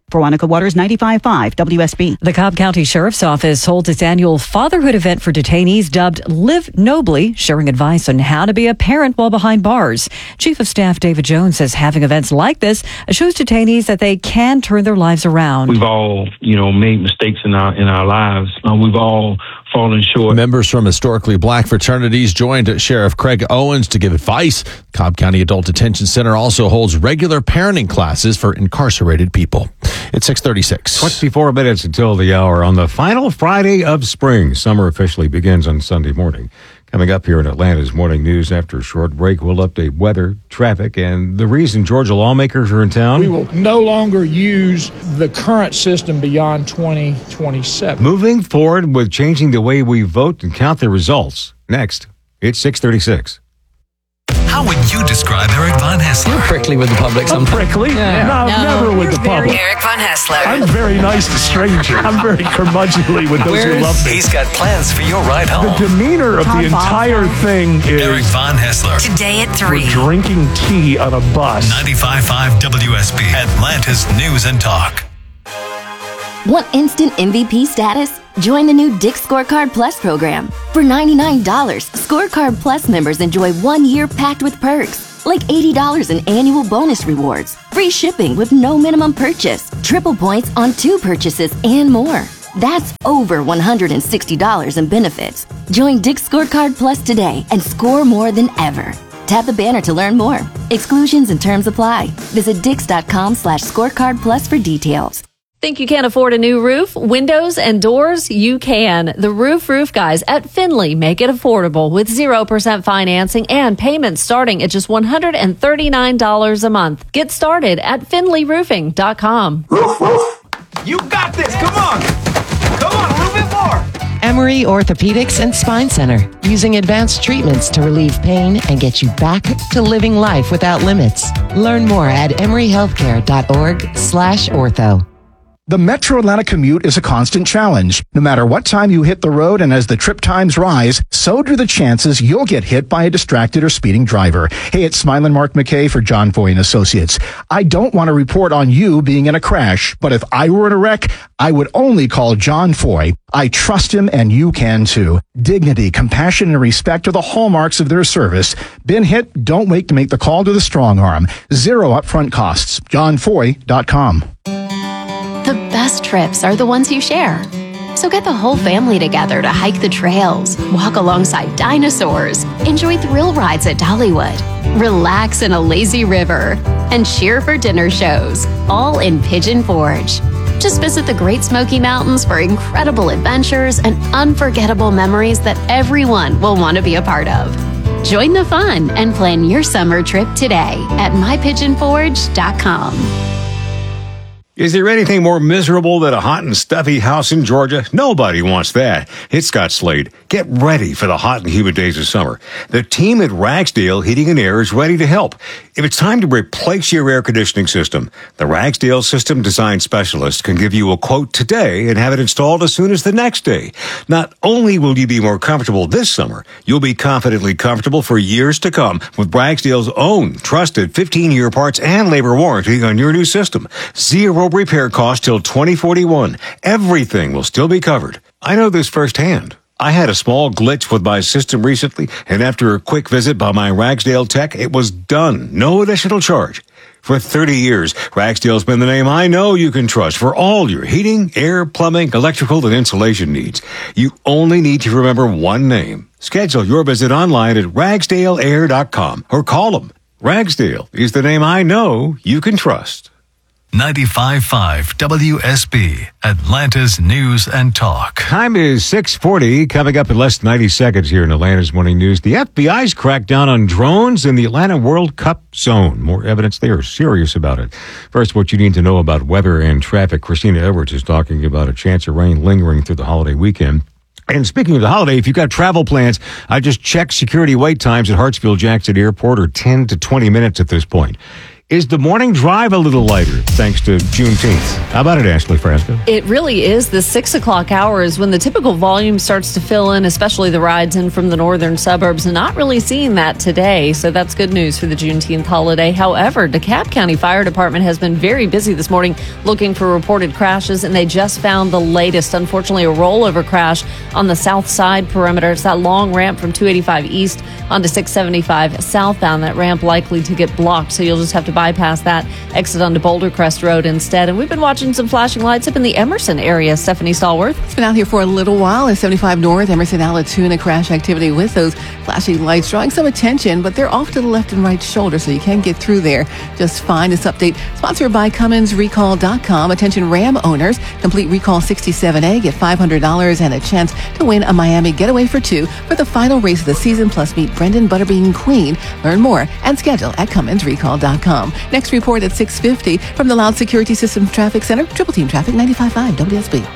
Veronica Waters, ninety-five point five W S B. The Cobb County Sheriff's Office holds its annual fatherhood event for detainees dubbed Live Nobly, sharing advice on how to be a parent while behind bars. Chief of Staff David Jones says having events like this shows detainees that they can turn their lives around. We've all, you know, made mistakes in our in our lives. Uh, we've all fallen short. Members from historically black fraternities joined Sheriff Craig Owens to give advice. Cobb County Adult Detention Center also holds regular parenting classes for incarcerated people. It's six thirty-six. twenty-four minutes until the hour on the final Friday of spring. Summer officially begins on Sunday morning. Coming up here in Atlanta's Morning News after a short break, we'll update weather, traffic, and the reason Georgia lawmakers are in town. We will no longer use the current system beyond twenty twenty-seven. Moving forward with changing the way we vote and count the results. Next, it's six thirty-six. How would you describe Eric Von Haessler? You're prickly with the public sometimes. I'm prickly? Yeah. No, No, never with the public. Eric Von Haessler. I'm very nice to strangers. I'm very curmudgeonly with those Where's, who love me. He's got plans for your ride home. The demeanor of the entire thing is... Eric Von Haessler. Today at three. We're drinking tea on a bus. ninety-five point five W S B, Atlanta's News and Talk. Want instant M V P status? Join the new Dick's Scorecard Plus program. For ninety-nine dollars, Scorecard Plus members enjoy one year packed with perks, like eighty dollars in annual bonus rewards, free shipping with no minimum purchase, triple points on two purchases, and more. That's over one hundred sixty dollars in benefits. Join Dick's Scorecard Plus today and score more than ever. Tap the banner to learn more. Exclusions and terms apply. Visit dix.com slash scorecard plus for details. Think you can't afford a new roof, windows, and doors? You can. The Roof Roof Guys at Finley make it affordable with zero percent financing and payments starting at just one hundred thirty-nine dollars a month. Get started at finley roofing dot com. Roof, roof. You got this. Come on. Come on, a little bit more. Emory Orthopedics and Spine Center, using advanced treatments to relieve pain and get you back to living life without limits. Learn more at emory healthcare dot org slash ortho. The Metro Atlanta commute is a constant challenge. No matter what time you hit the road and as the trip times rise, so do the chances you'll get hit by a distracted or speeding driver. Hey, it's Smilin' Mark McKay for John Foy and Associates. I don't want to report on you being in a crash, but if I were in a wreck, I would only call John Foy. I trust him and you can too. Dignity, compassion, and respect are the hallmarks of their service. Been hit? Don't wait to make the call to the strong arm. Zero upfront costs. john foy dot com. The best trips are the ones you share. So get the whole family together to hike the trails, walk alongside dinosaurs, enjoy thrill rides at Dollywood, relax in a lazy river, and cheer for dinner shows, all in Pigeon Forge. Just visit the Great Smoky Mountains for incredible adventures and unforgettable memories that everyone will want to be a part of. Join the fun and plan your summer trip today at my pigeon forge dot com. Is there anything more miserable than a hot and stuffy house in Georgia? Nobody wants that. It's Scott Slade. Get ready for the hot and humid days of summer. The team at Ragsdale Heating and Air is ready to help. If it's time to replace your air conditioning system, the Ragsdale System Design Specialist can give you a quote today and have it installed as soon as the next day. Not only will you be more comfortable this summer, you'll be confidently comfortable for years to come with Ragsdale's own trusted fifteen-year parts and labor warranty on your new system. Zero repair cost till twenty forty-one. Everything will still be covered. I know this firsthand. I had a small glitch with my system recently, and after a quick visit by my Ragsdale tech, it was done. No additional charge. For thirty years, Ragsdale's been the name I know you can trust for all your heating, air, plumbing, electrical, and insulation needs. You only need to remember one name. Schedule your visit online at ragsdale air dot com or call them. Ragsdale is the name I know you can trust. ninety-five point five W S B, Atlanta's News and Talk. Time is six forty. Coming up in less than ninety seconds here in Atlanta's Morning News. The F B I's cracked down on drones in the Atlanta World Cup zone. More evidence they are serious about it. First, what you need to know about weather and traffic. Christina Edwards is talking about a chance of rain lingering through the holiday weekend. And speaking of the holiday, if you've got travel plans, I just checked security wait times at Hartsfield-Jackson Airport are ten to twenty minutes at this point. Is the morning drive a little lighter thanks to Juneteenth? How about it, Ashley Frasco? It really is. The six o'clock hour is when the typical volume starts to fill in, especially the rides in from the northern suburbs. Not really seeing that today, so that's good news for the Juneteenth holiday. However, DeKalb County Fire Department has been very busy this morning looking for reported crashes, and they just found the latest. Unfortunately, a rollover crash on the south side perimeter. It's that long ramp from two eighty-five east onto six seventy-five southbound. That ramp likely to get blocked, so you'll just have to bypass that, exit onto Boulder Crest Road instead. And we've been watching some flashing lights up in the Emerson area. Stephanie Stallworth. It's been out here for a little while. At seventy-five North, Emerson Alatoona crash activity with those flashing lights drawing some attention, but they're off to the left and right shoulder, so you can get through there just fine. This update sponsored by Cummins Recall dot com. Attention Ram owners, complete Recall sixty-seven A, get five hundred dollars and a chance to win a Miami getaway for two for the final race of the season, plus meet Brendan Butterbean Queen. Learn more and schedule at Cummins Recall dot com. Next report at six fifty from the Loud Security Systems Traffic Center. Triple Team Traffic ninety-five point five W S B.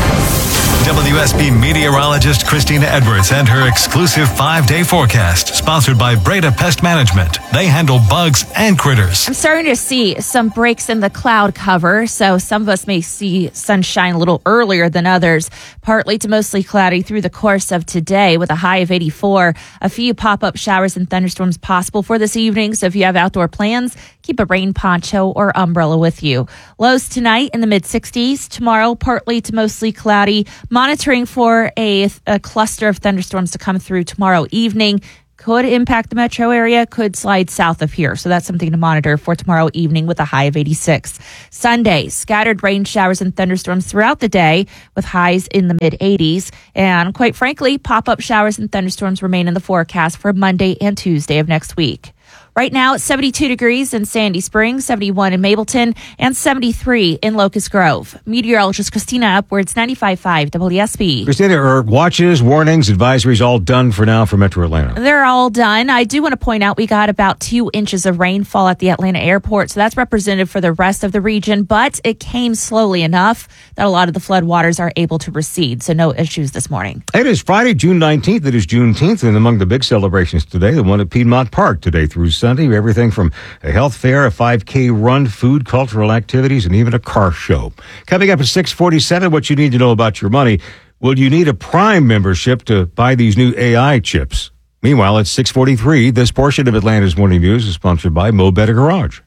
W S B meteorologist Christina Edwards and her exclusive five-day forecast, sponsored by Breda Pest Management. They handle bugs and critters. I'm starting to see some breaks in the cloud cover, so some of us may see sunshine a little earlier than others. Partly to mostly cloudy through the course of today with a high of eighty-four. A few pop-up showers and thunderstorms possible for this evening, so if you have outdoor plans, keep a rain poncho or umbrella with you. Lows tonight in the mid-sixties. Tomorrow, partly to mostly cloudy. Monitoring for a, a cluster of thunderstorms to come through tomorrow evening. Could impact the metro area, could slide south of here. So that's something to monitor for tomorrow evening with a high of eighty-six. Sunday, scattered rain showers and thunderstorms throughout the day with highs in the mid-eighties. And quite frankly, pop-up showers and thunderstorms remain in the forecast for Monday and Tuesday of next week. Right now, it's seventy-two degrees in Sandy Springs, seventy-one in Mableton, and seventy-three in Locust Grove. Meteorologist Christina Upwards, ninety-five point five W S B. Christina, are watches, warnings, advisories all done for now for Metro Atlanta? They're all done. I do want to point out we got about two inches of rainfall at the Atlanta airport, so that's representative for the rest of the region, but it came slowly enough that a lot of the floodwaters are able to recede, so no issues this morning. It is Friday, June nineteenth. It is Juneteenth, and among the big celebrations today, the one at Piedmont Park today through Sunday. Everything from a health fair, a five K run, food, cultural activities, and even a car show. Coming up at six forty-seven, what you need to know about your money. Will you need a Prime membership to buy these new A I chips? Meanwhile, at six forty-three, this portion of Atlanta's Morning News is sponsored by Mo Better Garage.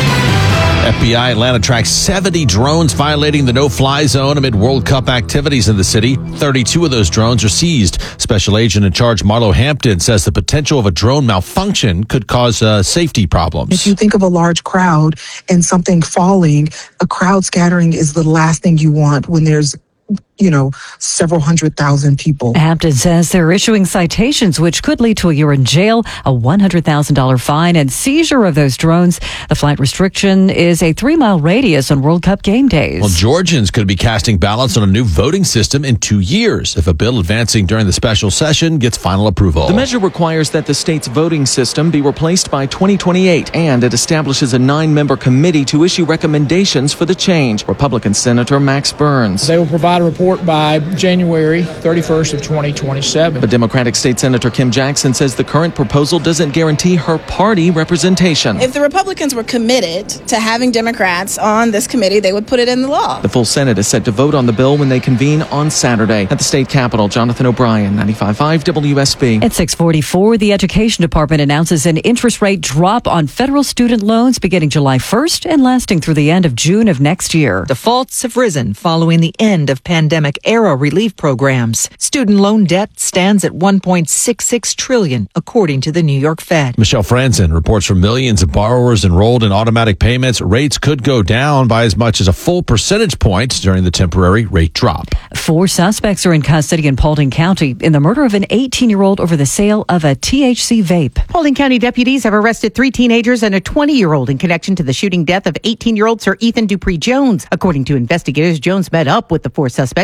F B I Atlanta tracks seventy drones violating the no-fly zone amid World Cup activities in the city. thirty-two of those drones are seized. Special Agent in charge Marlo Hampton says the potential of a drone malfunction could cause uh, safety problems. If you think of a large crowd and something falling, a crowd scattering is the last thing you want when there's you know, several hundred thousand people. Hampton says they're issuing citations, which could lead to a year in jail, a one hundred thousand dollars fine, and seizure of those drones. The flight restriction is a three-mile radius on World Cup game days. Well, Georgians could be casting ballots on a new voting system in two years if a bill advancing during the special session gets final approval. The measure requires that the state's voting system be replaced by twenty twenty-eight, and it establishes a nine-member committee to issue recommendations for the change. Republican Senator Max Burns. They will provide a report by January thirty-first of twenty twenty-seven. But Democratic State Senator Kim Jackson says the current proposal doesn't guarantee her party representation. If the Republicans were committed to having Democrats on this committee, they would put it in the law. The full Senate is set to vote on the bill when they convene on Saturday. At the state capitol, Jonathan O'Brien, ninety-five point five W S B. At six forty-four, the Education Department announces an interest rate drop on federal student loans beginning July first and lasting through the end of June of next year. Defaults have risen following the end of pandemic-era relief programs. Student loan debt stands at one point six six trillion dollars, according to the New York Fed. Michelle Franzen reports from millions of borrowers enrolled in automatic payments. Rates could go down by as much as a full percentage point during the temporary rate drop. Four suspects are in custody in Paulding County in the murder of an eighteen-year-old over the sale of a T H C vape. Paulding County deputies have arrested three teenagers and a twenty-year-old in connection to the shooting death of eighteen-year-old Sir Ethan Dupree Jones. According to investigators, Jones met up with the four suspects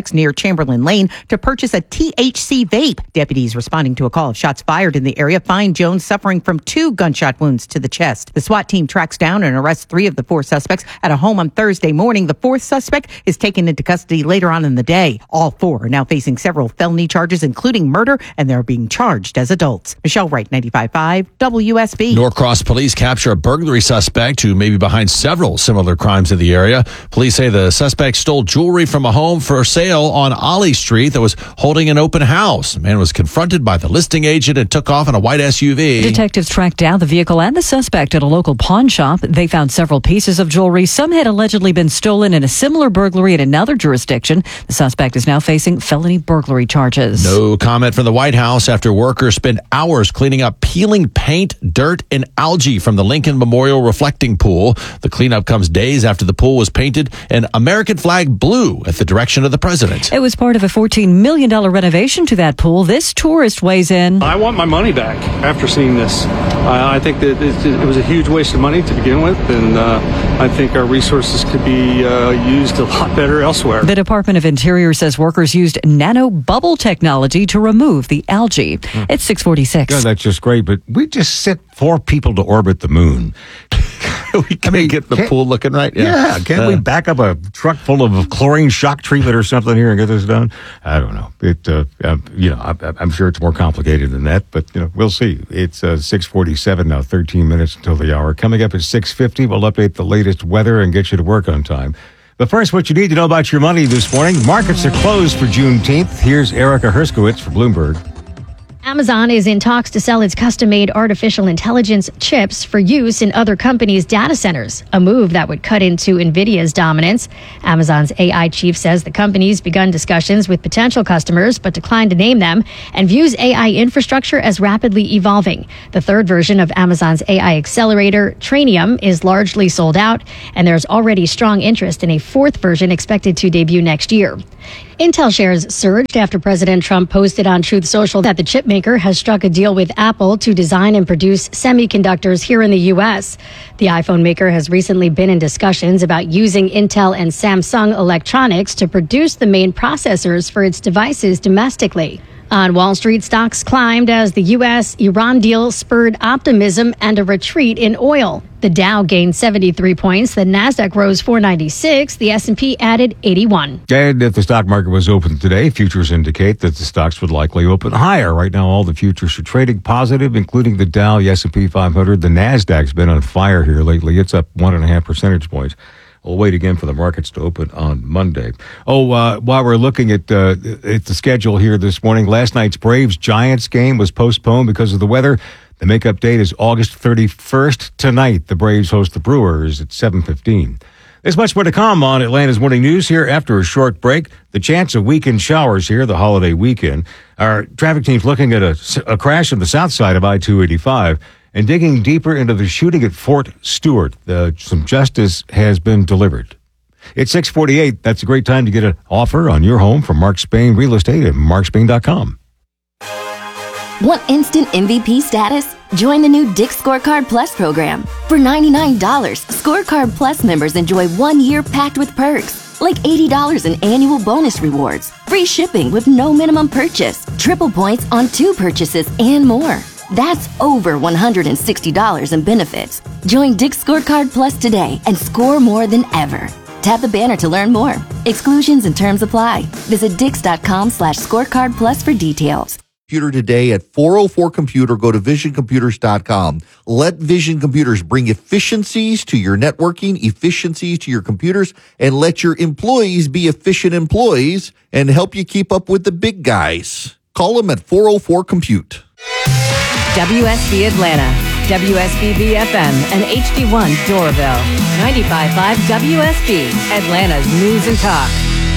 complex near Chamberlain Lane to purchase a T H C vape. Deputies responding to a call of shots fired in the area find Jones suffering from two gunshot wounds to the chest. The SWAT team tracks down and arrests three of the four suspects at a home on Thursday morning. The fourth suspect is taken into custody later on in the day. All four are now facing several felony charges, including murder, and they're being charged as adults. Michelle Wright, ninety-five point five W S B. Norcross police capture a burglary suspect who may be behind several similar crimes in the area. Police say the suspect stole jewelry from a home for sale on Ollie Street that was holding an open house. The man was confronted by the listing agent and took off in a white S U V. Detectives tracked down the vehicle and the suspect at a local pawn shop. They found several pieces of jewelry. Some had allegedly been stolen in a similar burglary in another jurisdiction. The suspect is now facing felony burglary charges. No comment from the White House after workers spent hours cleaning up peeling paint, dirt, and algae from the Lincoln Memorial reflecting pool. The cleanup comes days after the pool was painted an American flag blue at the direction of the president. It was part of a fourteen million dollars renovation to that pool. This tourist weighs in. I want my money back after seeing this. Uh, I think that it was a huge waste of money to begin with, and uh, I think our resources could be uh, used a lot better elsewhere. The Department of Interior says workers used nano bubble technology to remove the algae. Hmm. It's six forty-six. Yeah, that's just great, but we just sent four people to orbit the moon. we can't I mean, get the can't, pool looking right. Yeah, yeah can't uh, we back up a truck full of chlorine shock treatment or something here and get this done? I don't know. It, uh, uh, you know, I, I'm sure it's more complicated than that, but you know, we'll see. It's uh, six forty-seven now, thirteen minutes until the hour. Coming up at six fifty, we'll update the latest weather and get you to work on time. But first, what you need to know about your money this morning. Markets are closed for Juneteenth. Here's Erica Herskowitz for Bloomberg. Amazon is in talks to sell its custom-made artificial intelligence chips for use in other companies' data centers, a move that would cut into NVIDIA's dominance. Amazon's A I chief says the company's begun discussions with potential customers, but declined to name them, and views A I infrastructure as rapidly evolving. The third version of Amazon's A I accelerator, Trainium, is largely sold out, and there's already strong interest in a fourth version expected to debut next year. Intel shares surged after President Trump posted on Truth Social that the chip maker has struck a deal with Apple to design and produce semiconductors here in the U S. The iPhone maker has recently been in discussions about using Intel and Samsung electronics to produce the main processors for its devices domestically. On Wall Street, stocks climbed as the U S Iran deal spurred optimism and a retreat in oil. The Dow gained seventy-three points, the Nasdaq rose four ninety-six, the S and P added eighty-one. And if the stock market was open today, futures indicate that the stocks would likely open higher. Right now, all the futures are trading positive, including the Dow, the S and P five hundred. The Nasdaq's been on fire here lately. It's up one and a half percentage points. We'll wait again for the markets to open on Monday. Oh, uh, while we're looking at, uh, at the schedule here this morning, last night's Braves-Giants game was postponed because of the weather. The makeup date is August thirty-first. Tonight, the Braves host the Brewers at seven fifteen. There's much more to come on Atlanta's Morning News here after a short break. The chance of weekend showers here, the holiday weekend. Our traffic team's looking at a, a crash on the south side of I two eighty-five. And digging deeper into the shooting at Fort Stewart, uh, some justice has been delivered. It's six forty-eight. That's a great time to get an offer on your home from Mark Spain Real Estate at mark spain dot com. Want instant M V P status? Join the new Dick's Scorecard Plus program. For ninety-nine dollars, Scorecard Plus members enjoy one year packed with perks, like eighty dollars in annual bonus rewards, free shipping with no minimum purchase, triple points on two purchases, and more. That's over one hundred sixty dollars in benefits. Join Dick's Scorecard Plus today and score more than ever. Tap the banner to learn more. Exclusions and terms apply. Visit dix.com slash scorecard plus for details. Computer today at four oh four Computer. Go to vision computers dot com. Let Vision Computers bring efficiencies to your networking, efficiencies to your computers, and let your employees be efficient employees and help you keep up with the big guys. Call them at four oh four Compute. W S B Atlanta, W S B B F M, and H D one Doraville. ninety-five point five W S B, Atlanta's News and Talk.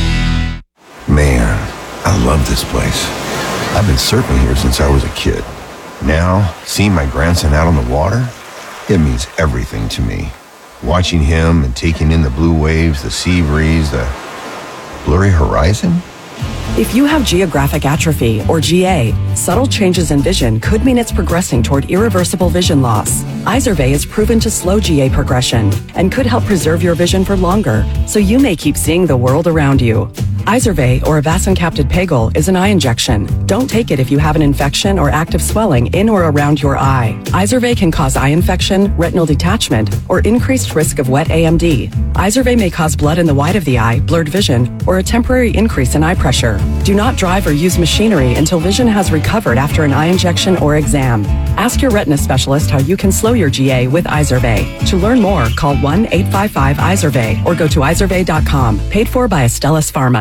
Man, I love this place. I've been surfing here since I was a kid. Now, seeing my grandson out on the water, it means everything to me. Watching him and taking in the blue waves, the sea breeze, the blurry horizon. If you have geographic atrophy, or G A, subtle changes in vision could mean it's progressing toward irreversible vision loss. Izervay is proven to slow G A progression and could help preserve your vision for longer, so you may keep seeing the world around you. Izervay, or avacincaptad pegol, is an eye injection. Don't take it if you have an infection or active swelling in or around your eye. Izervay can cause eye infection, retinal detachment, or increased risk of wet A M D. Izervay may cause blood in the white of the eye, blurred vision, or a temporary increase in eye pressure. Do not drive or use machinery until vision has recovered after an eye injection or exam. Ask your retina specialist how you can slow your G A with Izervay. To learn more, call one eight five five Izervay or go to izervay dot com. Paid for by Astellas Pharma.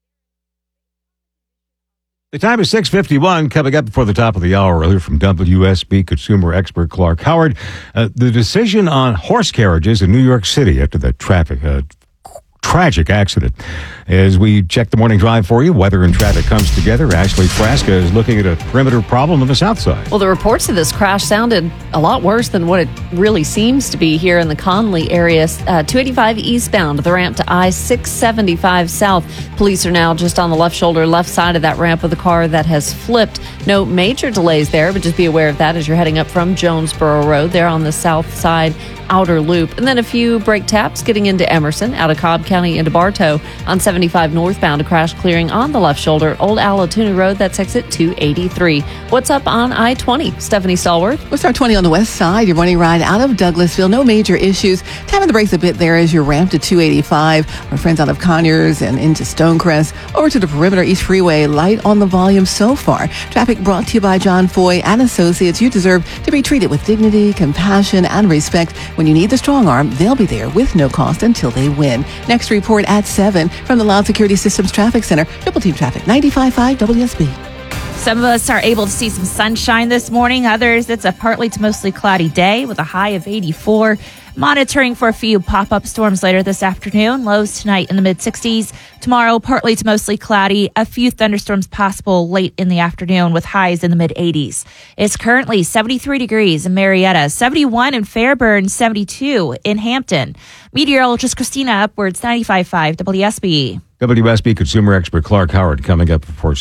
The time is six fifty-one, coming up before the top of the hour. We'll hear from W S B consumer expert Clark Howard. Uh, the decision on horse carriages in New York City after that traffic uh, tragic accident. As we check the morning drive for you, weather and traffic comes together. Ashley Frasca is looking at a perimeter problem on the south side. Well, the reports of this crash sounded a lot worse than what it really seems to be here in the Conley area. Uh, two eighty-five eastbound, the ramp to I six seventy-five south. Police are now just on the left shoulder, left side of that ramp with a car that has flipped. No major delays there, but just be aware of that as you're heading up from Jonesboro Road there on the south side outer loop. And then a few brake taps getting into Emerson, out of Cobb County into Bartow. On seventy-five northbound, a crash clearing on the left shoulder, Old Allatoona Road, that's exit two eighty-three. What's up on I twenty? Stephanie Stallworth. What's our twenty on the west side? Your morning ride out of Douglasville. No major issues. Tapping the brakes a bit there as you ramp to two eighty-five. Our friends out of Conyers and into Stonecrest. Over to the perimeter East Freeway. Light on the volume so far. Traffic brought to you by John Foy and Associates. You deserve to be treated with dignity, compassion, and respect. When you need the strong arm, they'll be there with no cost until they win. Next report at seven from the Loud Security Systems Traffic Center. Triple Team Traffic, ninety-five point five W S B. Some of us are able to see some sunshine this morning. Others, it's a partly to mostly cloudy day with a high of eighty-four. Monitoring for a few pop-up storms later this afternoon. Lows tonight in the mid-sixties. Tomorrow, partly to mostly cloudy. A few thunderstorms possible late in the afternoon with highs in the mid-eighties. It's currently seventy-three degrees in Marietta, seventy-one in Fairburn, seventy-two in Hampton. Meteorologist Christina Upwards, ninety-five point five W S B. W S B consumer expert Clark Howard coming up before